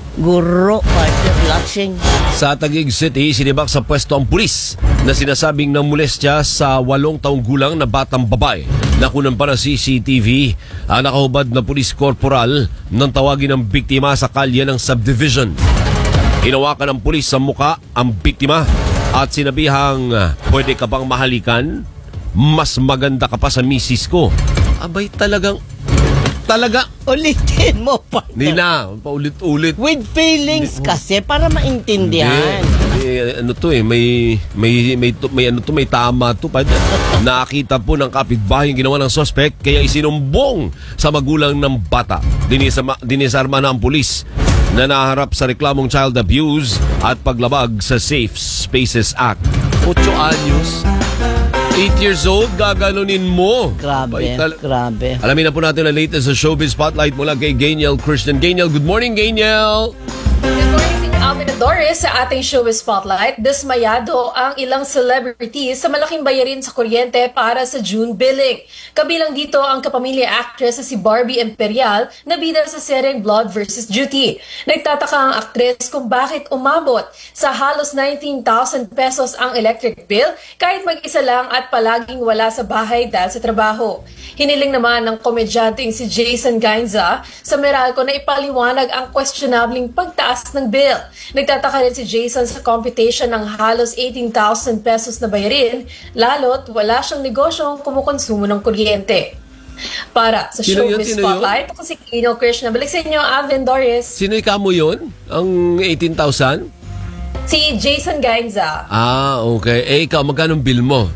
guro partner latching. Sa Taguig City, sinibak sa pwesto ang pulis na sinasabing namulestya sa walong taong gulang na batang babae. Nakunan pa ng C C T V ang nakahubad na pulis korporal nang tawagin ng biktima sa kalye ng subdivision. Hinawakan ng pulis sa muka ang biktima at sinabihang, pwede ka bang mahalikan? Mas maganda ka pa sa misis ko. Abay talagang, talaga. Ulitin mo pa. Hindi na, paulit-ulit. With feelings kasi para maintindihan. Hindi, eh, ano to eh, may, may, may, may, may, ano to, may tama to. Nakita po ng kapitbahay yung ginawa ng suspect kaya isinumbong sa magulang ng bata. Dinisama, dinisarma na ang pulis na naharap sa reklamong child abuse at paglabag sa Safe Spaces Act. Ocho anyos, eight years old, gaganunin mo. Grabe, tal- grabe. Alamin na po natin ang latest sa Showbiz Spotlight mula kay Gainiel Christian. Gainiel, good morning, Gainiel! Good morning, Alvin at Doris sa ating show Spotlight. Dismayado ang ilang celebrities sa malaking bayarin sa kuryente para sa June billing. Kabilang dito ang kapamilya actress na si Barbie Imperial na bida sa seryeng Blood versus. Duty. Nagtataka ang actress kung bakit umabot sa halos nineteen thousand pesos ang electric bill kahit mag-isa lang at palaging wala sa bahay dahil sa trabaho. Hiniling naman ng komedyanteng si Jason Gainza sa Meralco na ipaliwanag ang questionabling pagtaas ng bill. Nagtataka rin si Jason sa computation ng halos eighteen thousand pesos na bayarin, lalo't wala siyang negosyong kumukonsumo ng kuryente. Para sa Sino yun? Showbiz Sino Spotlight, ako si Kino Krishna. Balik sa inyo, Alvin Doris. Sino ikamo yun? Ang eighteen thousand? Si Jason Gainza. Ah, okay. Eh, ikaw, magkano bill mo?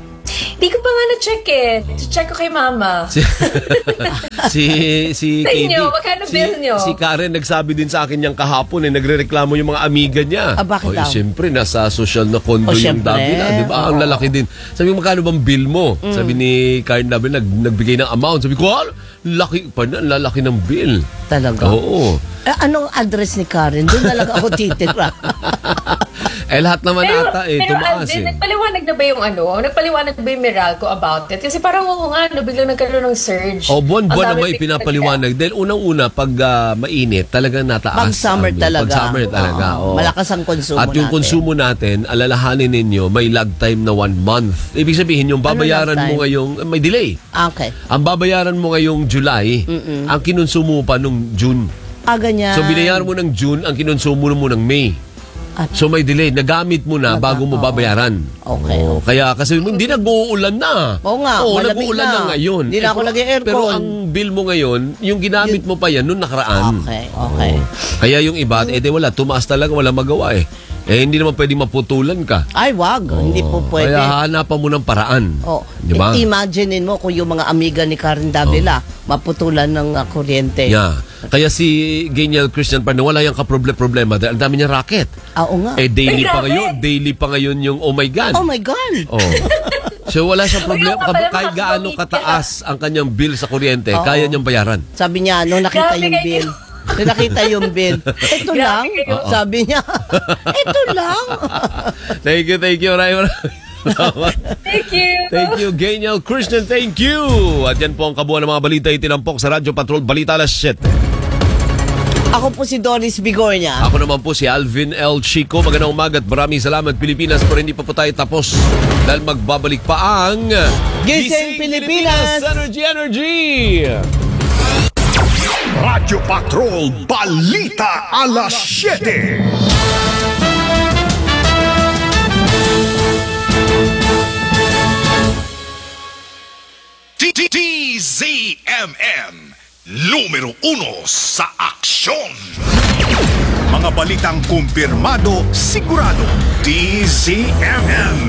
Di ko pa nga na-check eh. Check ko kay mama. Si, si, si Sa Katie, inyo, magkano si, bill nyo? Si Karen nagsabi din sa akin niyang kahapon eh, nagrereklamo yung mga amiga niya. Ah, bakit Oy, daw? siyempre, nasa social na Oh, condo yung syempre. Davila, di ba? Ang Oo. lalaki din. Sabi ko, magkano bang bill mo? Mm. Sabi ni Karen Davila, nag, nagbigay ng amount. Sabi ko, ah, laki, pa na, lalaki ng bill. Talaga? Oo. Eh, anong address ni Karen? Doon na lang ako titira. Eh, lahat naman Pero, ata eh, pero tumaas Alvin, eh. nagpaliwanag na ba yung ano? Nagpaliwanag na ba yung Meralco about it? Kasi parang oo nga, no, biglang nagkaroon ng surge. O, buwan-buwan Ang na dami may biglang pinapaliwanag. Dahil unang-una, pag ah, mainit, talagang nataas. Pag summer ang- talaga. Pag summer talaga. Oo. oo. Malakas ang konsumo At yung natin. konsumo natin, alalahanin ninyo, may lag time na one month. Ibig sabihin, yung babayaran lag mo time? ngayong, may delay. Okay. Ang babayaran mo ngayong July, Mm-mm. ang kinonsumo pa nung June. Ah, ganyan. So, binayaran mo ng June, ang kinonsumo mo ng May. At- So may delay, nagamit mo na bago mo babayaran. Okay. Oo, kaya kasi hindi nag-uulan na. Oo nga, Oo, malamig nag-uulan na. na. ngayon. Hindi na ako pero- nag-i-aircon. Pero ang bill mo ngayon, yung ginamit mo pa yan nung nakaraan. Okay, okay. Oo. Kaya yung iba, eh di wala, tumaas talaga, wala magawa eh. Eh hindi naman pwedeng maputulan ka. Ay, wag. Hindi po pwede. Kaya hanapan mo ng paraan. Oh, Di ba? Imaginein mo kung yung mga amiga ni Karen Davila maputulan ng uh, kuryente. Yeah. Kaya si Genial Christian Parne, wala yung kaproble-problema dahil ang dami niya racket. Ah, oo nga. Eh daily Ay, pa grabe. ngayon, daily pa ngayon yung oh my God. Oh my God. Oh. So wala siyang problema. Ayaw ka pala Kahit gaano kataas ang kanyang bill sa kuryente, Oo. kaya niyang bayaran. Sabi niya, no, nakita Grabe yung kayo. bill. Nung nakita yung bill. Ito lang. Oo. Sabi niya, ito lang. Thank you, thank you. Maraming maraming salamat. Thank you. Thank you, Genial Christian. Thank you. At yan po ang kabuuan ng mga balita itinampok sa Radyo Patrol Balita Alas siyete. Ako po si Doris Bigornia. Ako naman po si Alvin L. Chico. Magandang umaga at maraming salamat Pilipinas, pero hindi pa po tayo tapos dahil magbabalik pa ang Gising Pilipinas! Energy Energy! Radyo Patrol Balita Alas siyete. D Z M M numero uno sa aksyon. Mga balitang kumpirmado, sigurado. D Z M M.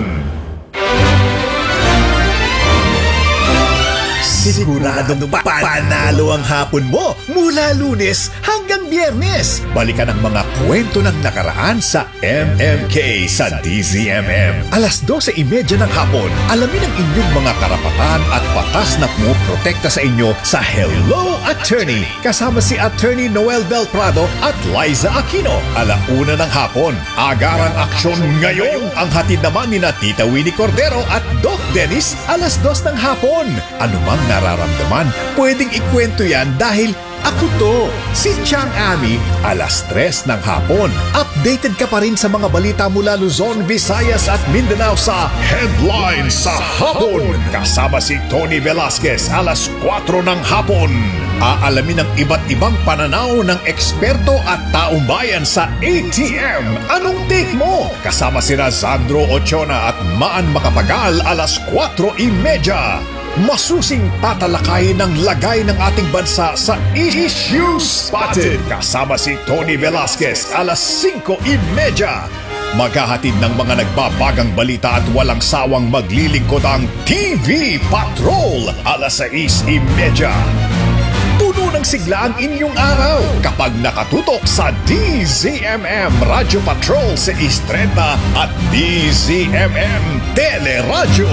Siguradong pa- panalo ang hapon mo mula Lunes hanggang Biyernes. Balikan ang mga kwento ng nakaraan sa M M K sa D Z M M. Alas dose trenta ng hapon, alamin ang inyong mga karapatan at batas na pumoprotekta sa inyo sa Hello Attorney. Kasama si Attorney Noel Bel Prado at Liza Aquino. Alauna ng hapon, agarang aksyon ngayon. Ang hatid naman ni na Tita Winnie Cordero at Doc Dennis alas dos ng hapon. Ano mang nararamdaman, pwedeng ikwento yan dahil ako to, si Chang Ami, alas tres ng hapon. Updated ka pa rin sa mga balita mula Luzon, Visayas at Mindanao sa Headlines sa Hapon. Kasama si Tony Velasquez, alas kwatro ng hapon. Aalamin ang iba't ibang pananaw ng eksperto at taong bayan sa A T M. Anong take mo? Kasama si Razandro Ochona at Maan Makapagal, alas kwatro trenta. Masusing tatalakayin ng lagay ng ating bansa sa Issue Spotted. Kasama si Tony Velasquez, alas singko trenta. Maghahatid ng mga nagbabagang balita at walang sawang maglilingkod ang T V Patrol, alas sais trenta. Puno ng sigla ang inyong araw kapag nakatutok sa D Z M M Radio Patrol sa sais trenta at D Z M M Teleradyo.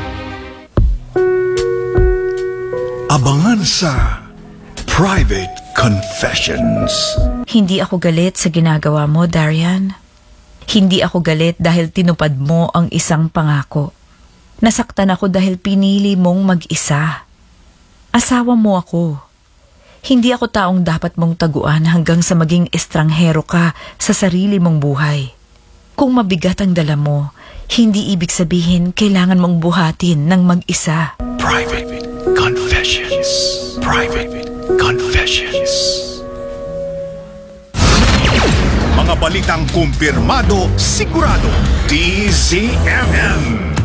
Abangan sa Private Confessions. Hindi ako galit sa ginagawa mo, Darian. Hindi ako galit dahil tinupad mo ang isang pangako. Nasaktan ako dahil pinili mong mag-isa. Asawa mo ako. Hindi ako taong dapat mong taguan hanggang sa maging estranghero ka sa sarili mong buhay. Kung mabigat ang dala mo, hindi ibig sabihin kailangan mong buhatin ng mag-isa. Private Confessions. Private Confessions. Mga balitang kumpirmado, sigurado. D Z M M.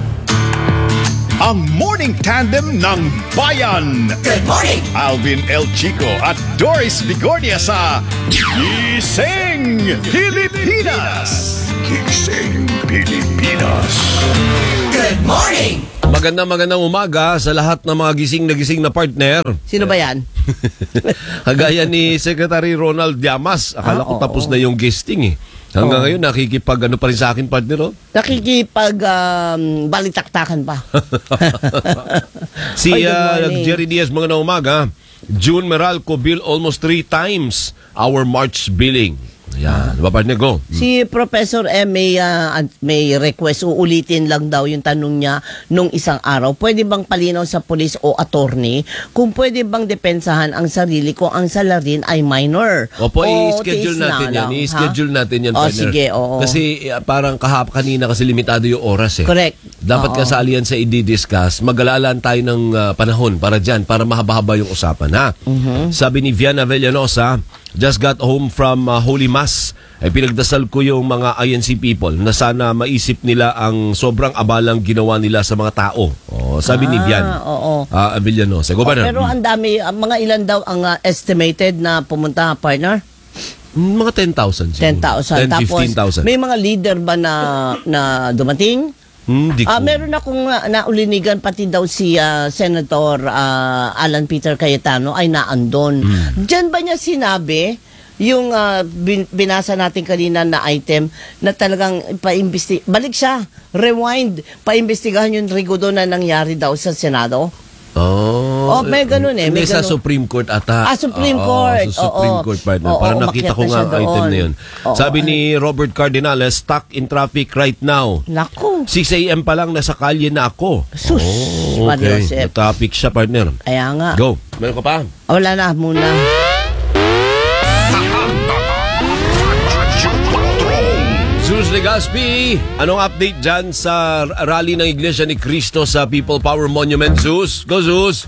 Ang morning tandem ng bayan. Good morning! Alvin El Chico at Doris Bigornia sa Gising Pilipinas. Gising Pilipinas. Good morning! Magandang magandang umaga sa lahat ng mga gising na gising na partner. Sino ba yan? Kagaya ni Secretary Ronald Llamas. Akala Ah, ko oo. tapos na yung guesting eh. Hanggang Oo. ngayon nakikipag ano pa rin sa akin partner oh. Nakikipag um, balitaktakan pa. Si Ay, good uh, morning. Jerry Diaz, magandang umaga. June Meralco bill almost three times our March billing. Yan, diba partner ko? Si Professor M may, ah, ad- may request, uulitin lang daw yung tanong niya nung isang araw. Pwede bang palinaw sa polis o attorney kung pwede bang depensahan ang sarili kung ang salarin ay minor? Opo, O i-schedule tiis na natin yan. lang, I-schedule ha? natin yan, O, partner. sige, oo. Kasi uh, parang kahap kanina kasi limitado yung oras eh. Correct. Dapat Oo. kasalian sa i-discuss. Mag-alaalaan tayo ng uh, panahon para dyan, para mahaba-haba yung usapan, ha? Mhm. Sabi ni Viana Villanosa, just got home from uh, Holy Mass. Ay pinagdasal ko yung mga I N C people na sana maisip nila ang sobrang abalang ginawa nila sa mga tao. Oh, sabi ni Ah, Vian. oo. Ah, Villanosa. Go Oh, ba na? pero ang dami, ah, mga ilan daw ang ah, estimated na pumunta, partner? Mga ten thousand. ten thousand. ten, Tapos, fifteen thousand. may mga leader ba na, na dumating? Hmm, di ko. Ah, meron akong uh, naulinigan pati daw si ah, Senator ah, Alan Peter Cayetano ay naandon. Hmm. Diyan ba niya sinabi yung ah, bin- binasa natin kanina na item na talagang paimbesti balik siya, rewind, paimbestigahan yung rigodo na nangyari daw sa Senado? Oh, Oh, may ganun eh, Hindi may sa ganun. Supreme Court ata. Ah, Supreme Oo, Court. Sa Supreme Oo. Court partner. Oo, Para oo, nakita ko umakyat nga na ang siya item doon. na yun. Oo. Sabi ni Robert Cardinales, stuck in traffic right now. Naku. six a.m. pa lang nasa kalye na ako. Sus, Oh, okay. Mario Josep. Na-topic siya partner. Kaya nga. Go. Meron ka pa? Wala na muna. Zeus Legaspi, anong update dyan sa rally ng Iglesia ni Cristo sa People Power Monument, Zeus? Go, Zeus!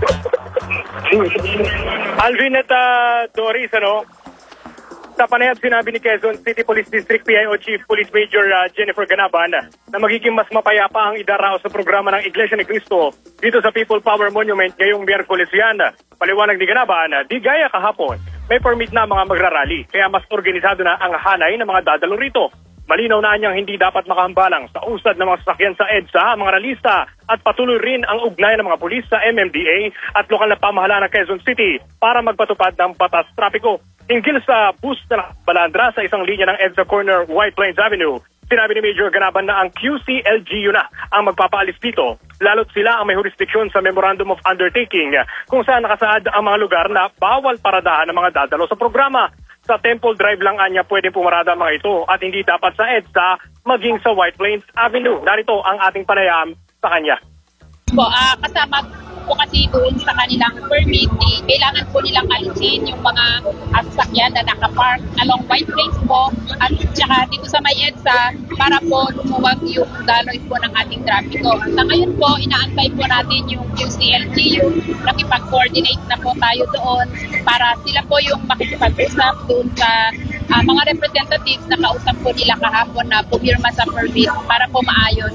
Alvin at uh, Doris, ano? Sa panayab sinabi ni Quezon City Police District P I O Chief Police Major uh, Jennifer Ganaban na magiging mas mapayapa ang idaraos sa programa ng Iglesia ni Cristo dito sa People Power Monument ngayong Miyerkules yan. Paliwanag ni Ganaban, di gaya kahapon, may permit na mga magrarally kaya mas organisado na ang hanay ng mga dadalo rito. Malinaw na niyang hindi dapat makahambalang sa usad ng mga sasakyan sa EDSA, mga ralista at patuloy rin ang ugnayan ng mga pulis sa M M D A at lokal na pamahalaan ng Quezon City para magpatupad ng batas trapiko. Hinggil sa bus na balandra sa isang linya ng EDSA Corner, White Plains Avenue, sinabi ni Major Ganaban na ang Q C L G U na ang magpapaalis dito, lalo't sila ang may jurisdiction sa Memorandum of Undertaking kung saan nakasaad ang mga lugar na bawal paradahan ng mga dadalo sa programa. Sa Temple Drive lang anya pwedeng pumarada ang mga ito at hindi dapat sa EDSA maging sa White Plains Avenue. Narito ang ating panayam sa kanya. Po, ah, kasama po kasi doon sa kanilang permit, eh, kailangan po nilang alisin yung mga ah, sasakyan na nakapark along White Plains po at saka dito sa may EDSA para po lumuwag yung daloy po ng ating trapiko. Sa ngayon po, inaantay po natin yung Q C L G U, nakipag-coordinate na po tayo doon para sila po yung makikipag-usap doon sa ah, mga representatives na kausap po nila kahapon na pumirma sa permit para po maayos.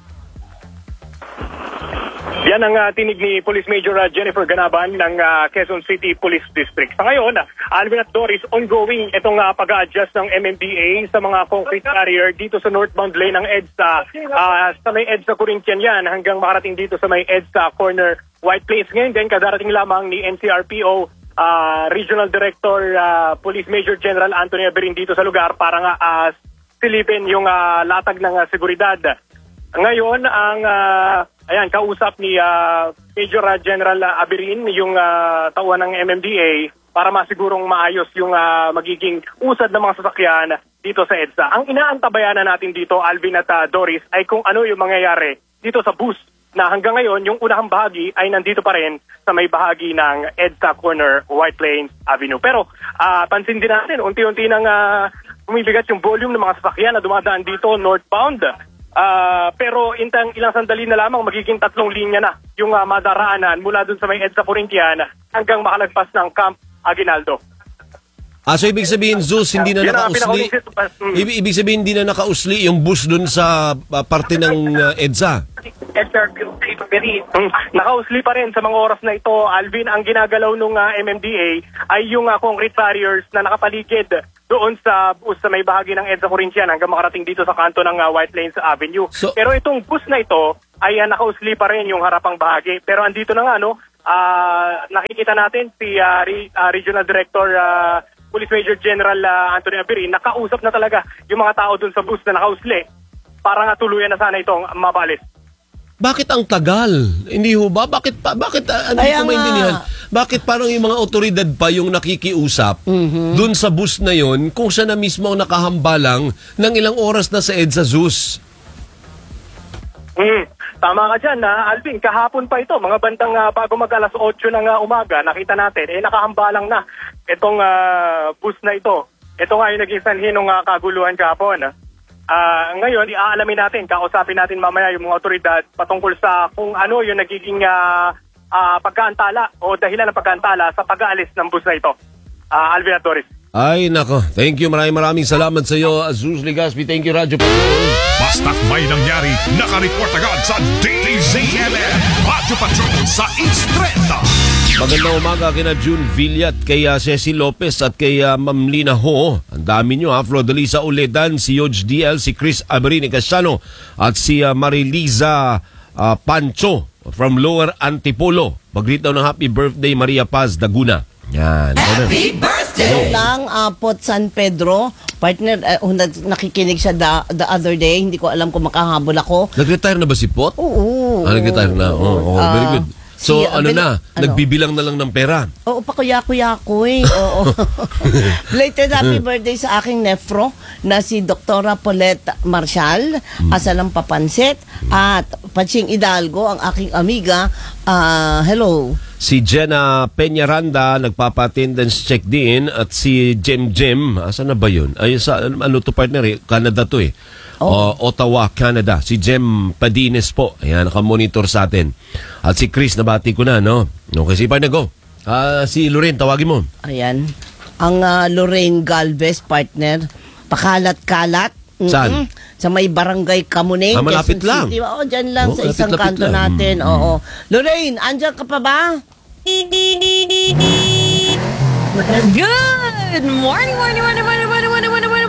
Yan ang uh, tinig ni Police Major uh, Jennifer Ganaban ng uh, Quezon City Police District. Sa ngayon, uh, Alvin at Doris, ongoing itong uh, pag-a-adjust ng M M D A sa mga concrete barrier dito sa northbound lane ng EDSA. Uh, sa may EDSA Corinthian yan hanggang makarating dito sa may EDSA Corner White Plains. Ngayon din, kadarating lamang ni N C R P O uh, Regional Director uh, Police Major General Anthony Aberin dito sa lugar para nga uh, silipin yung uh, latag ng uh, seguridad. Ngayon, ang uh, ayan, kausap ni uh, Major General Aberin, yung uh, tauhan ng M M D A, para masigurong maayos yung ah, magiging usad ng mga sasakyan dito sa EDSA. Ang inaantabayan na natin dito, Alvin at ah, Doris, ay kung ano yung mangyayari dito sa bus na hanggang ngayon, yung unang bahagi ay nandito pa rin sa may bahagi ng EDSA Corner, White Plains Avenue. Pero ah, pansin din natin, unti-unti nang ah, bumibigat yung volume ng mga sasakyan na dumadaan dito northbound. Ah, pero intang ilang sandali na lamang, magiging tatlong linya na yung ah, madaraanan mula dun sa may EDSA Corinthian hanggang makalagpas ng Camp Aguinaldo. Ah, so ibig sabihin, Zeus, hindi na Yan ang nakausli. pinakahuling- Mm. Ibig, ibig sabihin, hindi na nakausli yung bus dun sa ah, parte ng ah, EDSA. Mm, Nakausli pa rin sa mga oras na ito, Alvin. Ang ginagalaw ng M M D A ay yung ah, concrete barriers na nakapaligid doon sa bus sa may bahagi ng EDSA Corinthian hanggang makarating dito sa kanto ng ah, White Plains Avenue. Pero itong bus na ito ay ah, nakausli pa rin yung harapang bahagi. Pero andito na nga, no, ah, nakikita natin si ah, Re- ah, Regional Director ah, Police Major General ah, Anthony Abirin, nakausap na talaga yung mga tao dun sa bus na nakausli para nga tuluyan na sana itong mabalis. Bakit ang tagal? Hindi ho ba? Bakit pa? Bakit? Uh, hindi Kaya ko maintindihan. nga. Bakit parang yung mga otoridad pa yung nakikiusap dun sa bus na yon kung siya na mismo ang nakahambalang ng ilang oras na sa EDSA Zeus? Mm, tama ka dyan, na Alvin. Kahapon pa ito, mga bandang uh, bago mag alas otso ng uh, umaga, nakita natin, eh nakahambalang na itong uh, bus na ito. Ito nga yung naging sanhi ng uh, kaguluhan kahapon. Uh, ngayon, iaalamin natin, kausapin natin mamaya yung mga otoridad patungkol sa kung ano yung nagiging uh, uh, pagkaantala o dahilan ng pagkaantala sa pag-aalis ng bus na ito. Uh, Alvin at Doris. Ay, nako. Thank you. Maraming maraming salamat sa iyo, Zeus Legaspi. Thank you, Radyo Patrol. Basta't may nangyari, nakareport agad sa D Z M M. Radyo Patrol sa East Trenta. Magandang umaga kina June Villat, kay uh, Cecil Lopez at kay uh, Ma'am Lina Ho. Ang dami nyo ha. Flodalisa Uledan, si Yoj D L, si Chris Aberini Casiano at si uh, Mariliza uh, Pancho from Lower Antipolo. Mag-greet daw ng happy birthday Maria Paz Daguna. Yan. Happy birthday! lang, uh, Pot San Pedro, partner, uh, nakikinig siya the, the other day, hindi ko alam kung makahabol ako. Nag-retire na ba si Pot? Oo. Ah, nag-retire na. Oh, oh, very good. So, Si, uh, ano bil- na, ano? nagbibilang na lang ng pera. Oo, pakuya-kuya ko eh. Oo. Belated happy birthday sa aking nefro na si Doktora Paulette Marshall, asalang papansit, at Panching Hidalgo, ang aking amiga. Ah, hello. Si Jenna Peñaranda, nagpapa-attendance check din. At si Jem Jem, asan na ba yun? Ay, sa, ano to partner eh? Canada to eh. Oh. Ottawa, Canada. Si Jem Padines po. Ayan, nakamonitor sa atin. At si Chris, nabati ko na, no? Okay, si partner, go. Ah, si Lorraine, tawagin mo. Ayan. Ang ah, Lorraine Galvez, partner, pakalat-kalat. Mm-mm. Saan? Sa may barangay Kamuning. Ah, malapit Quezon lang. City. Oo, dyan lang Oo, sa isang lapit-lapit kanto lang. natin. Mm. Oo. Lorraine, andyan ka pa ba? Good morning, morning, morning, morning, morning, morning, morning, morning, morning, morning, morning, morning, morning, morning,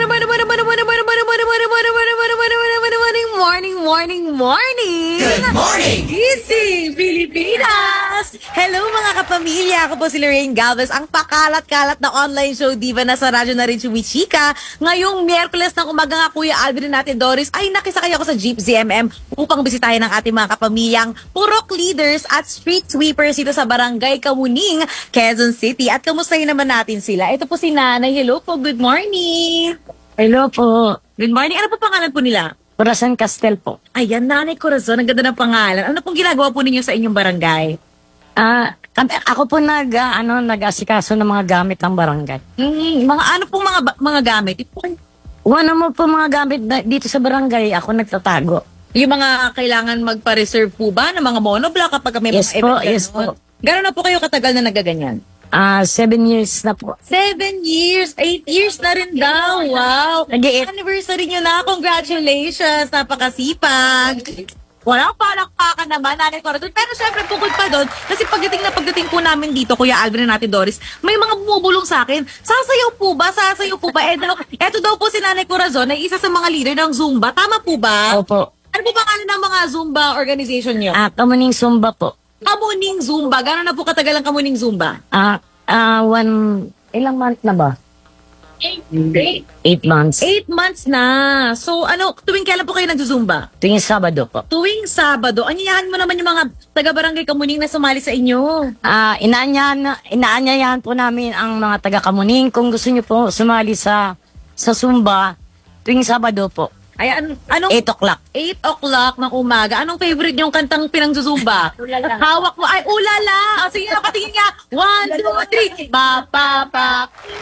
morning, morning, morning, morning. Good morning. Easy, Pilipinas. Hello mga kapamilya, ako po si Lorraine Galvez, ang pakalat-kalat na online show diva na sa radyo na rin Chumichika. Ngayong Miyerkules ng umaga nga, Kuya Alvin natin Doris, ay nakisakay ako sa Jeep Z M M upang bisitahin ang ating mga kapamilyang purok leaders at street sweepers dito sa Barangay Kamuning, Quezon City. At kamustahin naman natin sila. Ito po si Nanay. Hello po, good morning. Hello po. Good morning. Ano po pangalan po nila? Corazon Castel po. Ayan, Nanay Corazon. Ang ganda ng pangalan. Ano pong ginagawa po ninyo sa inyong barangay? Ah, kami- ako po nag ah, ano nag-asikaso ng mga gamit ng barangay. Mm, mga ano pong mga ba- mga gamit? Ito, Ano mo po mga gamit na, dito sa barangay, ako nagtatago. yung mga kailangan magpa-reserve po ba ng mga monoblock kapag may Yes mga po, event yes ganon? po. Gano'n na po kayo katagal na nagaganyan? Ah, seven years na po. Seven years, eight years na rin daw. Wow. Anniversary nyo na. Congratulations. Napakasipag. Walang palakpakan naman, Nanay Corazon. Pero syempre, bukod pa doon, kasi pagdating na pagdating po namin dito, Kuya Alvin na natin, Doris, may mga bumubulong sa akin. Sasayaw po ba? Sasayaw po ba? Eh, daw, eto daw po si Nanay Corazon ay isa sa mga leader ng Zumba. Tama po ba? Opo. Ano po pangalan ng mga Zumba organization nyo? Ah, Kamuning Zumba po. Kamuning Zumba. Gano'n na po katagal ang Kamuning Zumba? Ah, ah, one, ilang month na ba? Eight months. Eight months na. So ano, tuwing kailan po kayo nagsusumba? Tuwing Sabado po. Tuwing Sabado. Anyayahan mo naman yung mga taga-barangay Kamuning na sumali sa inyo. Ah, inaanyahan, inaanyayahan po namin ang mga taga-Kamuning kung gusto niyo po sumali sa sa Zumba tuwing Sabado po. Ay, an- anong... eight o'clock. eight o'clock ng umaga. Anong favorite yung kantang pinangsusumba? Ulala. Hawak mo. Ay, ulala. O, sige na, patingin nga. One, two, three. Ba, pa, pa.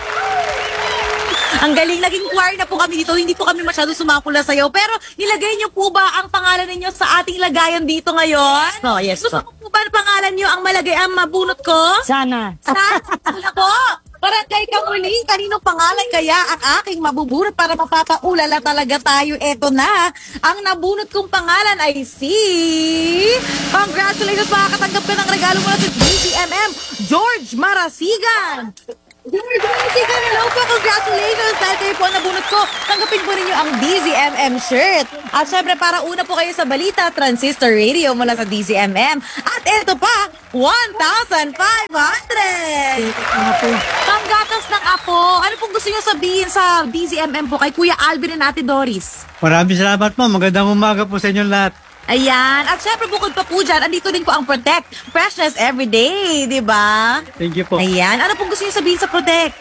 Ang galing. Naging choir na po kami dito. Hindi po kami masyado sumakula sa'yo. Pero nilagay niyo po ba ang pangalan ninyo sa ating lagayan dito ngayon? Oh, yes Gusto po. mo po ba ang pangalan niyo ang malagay ang mabunot ko? Sana. Sana. Ako. Barangay Kamuning, kaninong pangalan kaya ang aking mabubunot para mapapaulala talaga tayo? Eto na, ang nabunot kong pangalan ay si... Congratulations, makakatanggap ka ng regalo mula sa D Z M M, George Marasigan. George Marasigan, hello po, congratulations. Dahil kayo po ang nabunot ko, tanggapin po ninyo ang D Z M M shirt. At syempre, para una po kayo sa balita, Transistor Radio mula sa D Z M M. At eto pa, one thousand five hundred! Panggatas ng apo. Ano pong gusto nyo sabihin sa D Z M M po kay Kuya Alvin and Ate Doris? Maraming salamat po. Magandang umaga po sa inyong lahat. Ayan. At syempre, bukod pa po dyan, andito din po ang Protect. Freshness everyday, di ba? Thank you po. Ayan. Ano pong gusto nyo sabihin sa Protect?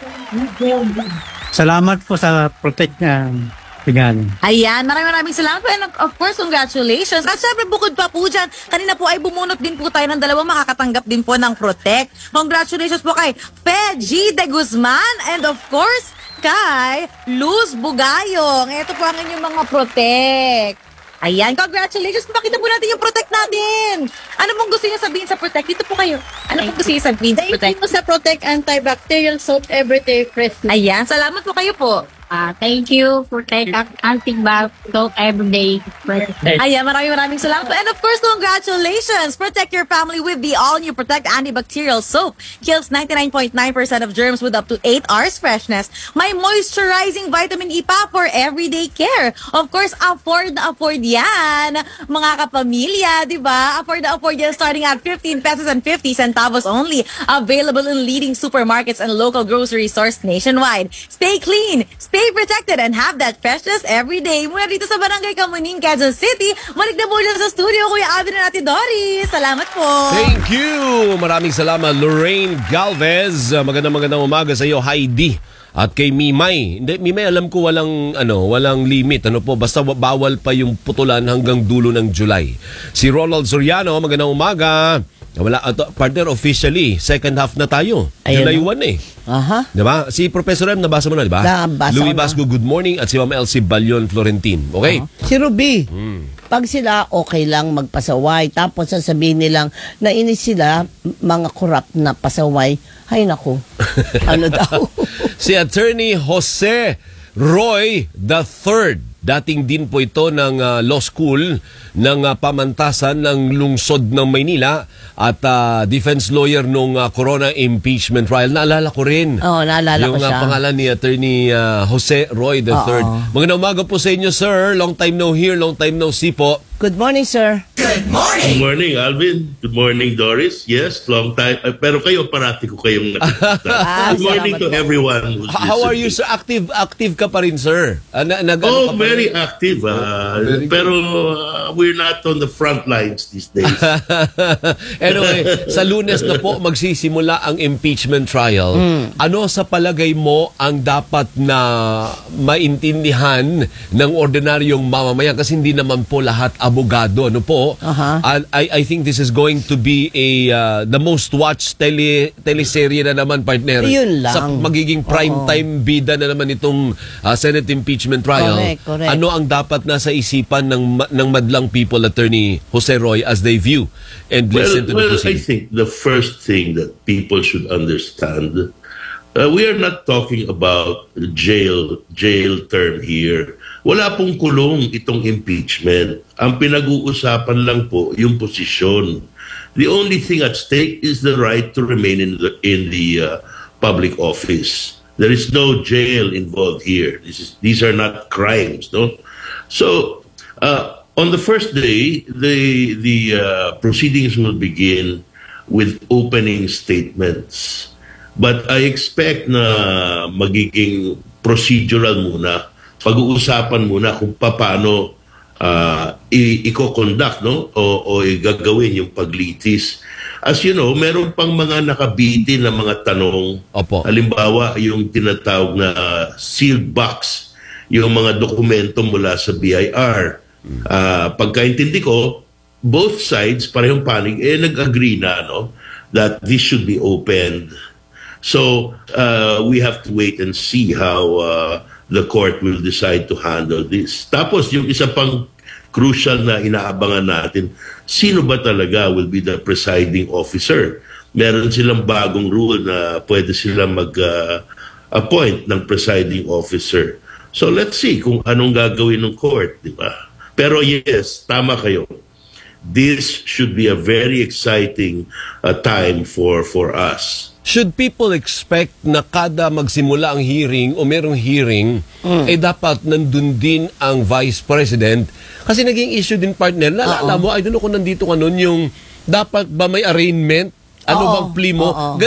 Salamat po sa Protect na Pigan. Ayan, maraming maraming salamat po and of course, congratulations. At syempre, bukod pa po dyan, kanina po ay bumunot din po tayo ng dalawang makakatanggap din po ng Protect. Congratulations po kay Fe G. De Guzman and of course, kay Luz Bugayong. Ito po ang inyong mga Protect. Ayan, congratulations. Pakita po natin yung Protect natin. Ano pong gusto niyo sabihin sa Protect? Dito po kayo. Ano pong gusto niyo sabihin sa Protect? Thank you sa Protect Antibacterial Soap Everyday Fresh. Ayan, salamat po kayo po. Ah, thank you for take antibacterial soap everyday. Ayan, maraming maraming salamat. And of course, congratulations! Protect your family with the all-new Protect Antibacterial Soap. Kills ninety-nine point nine percent of germs with up to eight hours freshness. May moisturizing vitamin E pa for everyday care. Of course, afford na afford yan. Mga kapamilya, di ba? Afford na afford yan starting at fifteen pesos and fifty centavos only. Available in leading supermarkets and local grocery stores nationwide. Stay clean, stay protected, and have that freshness every day. Mula dito sa Barangay Kamuning, Quezon City, balik na po dyan sa studio, Kuya Alvin at Ate Doris. Salamat po. Thank you! Maraming salamat, Lorraine Galvez. Uh, Magandang magandang umaga sa iyo, Heidi. At kay Mimay. Hindi, Mimay, alam ko walang, ano, walang limit. Ano po, basta bawal pa yung putulan hanggang dulo ng July. Si Ronald Soriano, magandang umaga. Wala, uh, partner, officially, second half na tayo. Ayun. July one eh. Aha. Diba? Si Professor M, nabasa mo na, diba? Nabasa Louis ko na. Basco, good morning. At si Ma'am Elsie Balion Florentin. Okay? Si Ruby, Hmm. pag sila okay lang magpasaway, tapos sasabihin nilang nainis sila, mga corrupt na pasaway, hay naku, ano daw? Si Attorney Jose Roy the Third. Dating din po ito ng uh, law school ng uh, pamantasan ng lungsod ng Maynila at uh, defense lawyer nung uh, Corona impeachment trial. Naalala ko rin. Oo, naalala yung, ko siya. Yung uh, pangalan ni Attorney uh, Jose Roy the Oo. Third. Magandang umaga po sa inyo, sir. Long time no hear, long time no see po. Good morning, sir. Good morning, Alvin. Good morning, Doris. Yes, long time. Uh, pero kayo, parati ko kayong nakikita. Ah, Good morning to salamat po. everyone who's How are you, listening. sir? Active active ka pa rin, sir? Uh, na, nag- Oh, ano ka pa very rin? active. Uh, Very good. pero uh, we're not on the front lines these days. Anyway, sa Lunes na po magsisimula ang impeachment trial. Ano sa palagay mo ang dapat na maintindihan ng ordinaryong mamamayan? Kasi hindi naman po lahat abogado. Ano po? Aha. And I, I think this is going to be a uh, the most watched tele, teleserye na naman, partner. Yun lang. Sa magiging prime Oo. time bida na naman itong uh, Senate impeachment trial. Correct, correct. Ano ang dapat nasa isipan ng ma- ng madlang people, Attorney Jose Roy, as they view and well, listen to the well, I proceedings? think the first thing that people should understand, uh, we are not talking about jail jail term here. Wala pong kulong itong impeachment. Ang pinag-uusapan lang po yung posisyon. The only thing at stake is the right to remain in the in the uh, public office. There is no jail involved here. This is these are not crimes, no? So, uh, on the first day, the the uh, proceedings will begin with opening statements. But I expect na magiging procedural muna. Pag-uusapan muna kung paano uh, i- i-conduct, no? O, o i-gagawin yung paglitis. As you know, meron pang mga nakabiti na mga tanong. Opo. Halimbawa, yung tinatawag na uh, sealed box, yung mga dokumento mula sa B I R. Uh, pagkaintindi ko, both sides, parehong panig, eh nag-agree na, no? That this should be opened. So, uh, we have to wait and see how uh, the court will decide to handle this. Tapos, yung isa pang crucial na inaabangan natin, sino ba talaga will be the presiding officer? Meron silang bagong rule na pwede silang mag-appoint uh, ng presiding officer. So, let's see kung anong gagawin ng court, di ba? Pero yes, tama kayo. This should be a very exciting uh, time for for us. Should people expect na kada magsimula ang hearing o merong hearing, mm. eh dapat nandun din ang Vice President? Kasi naging issue din, partner. Naalala mo, I don't know kung nandito ka nun, yung dapat ba may arraignment? Ano Oo. bang plea mo? Oo.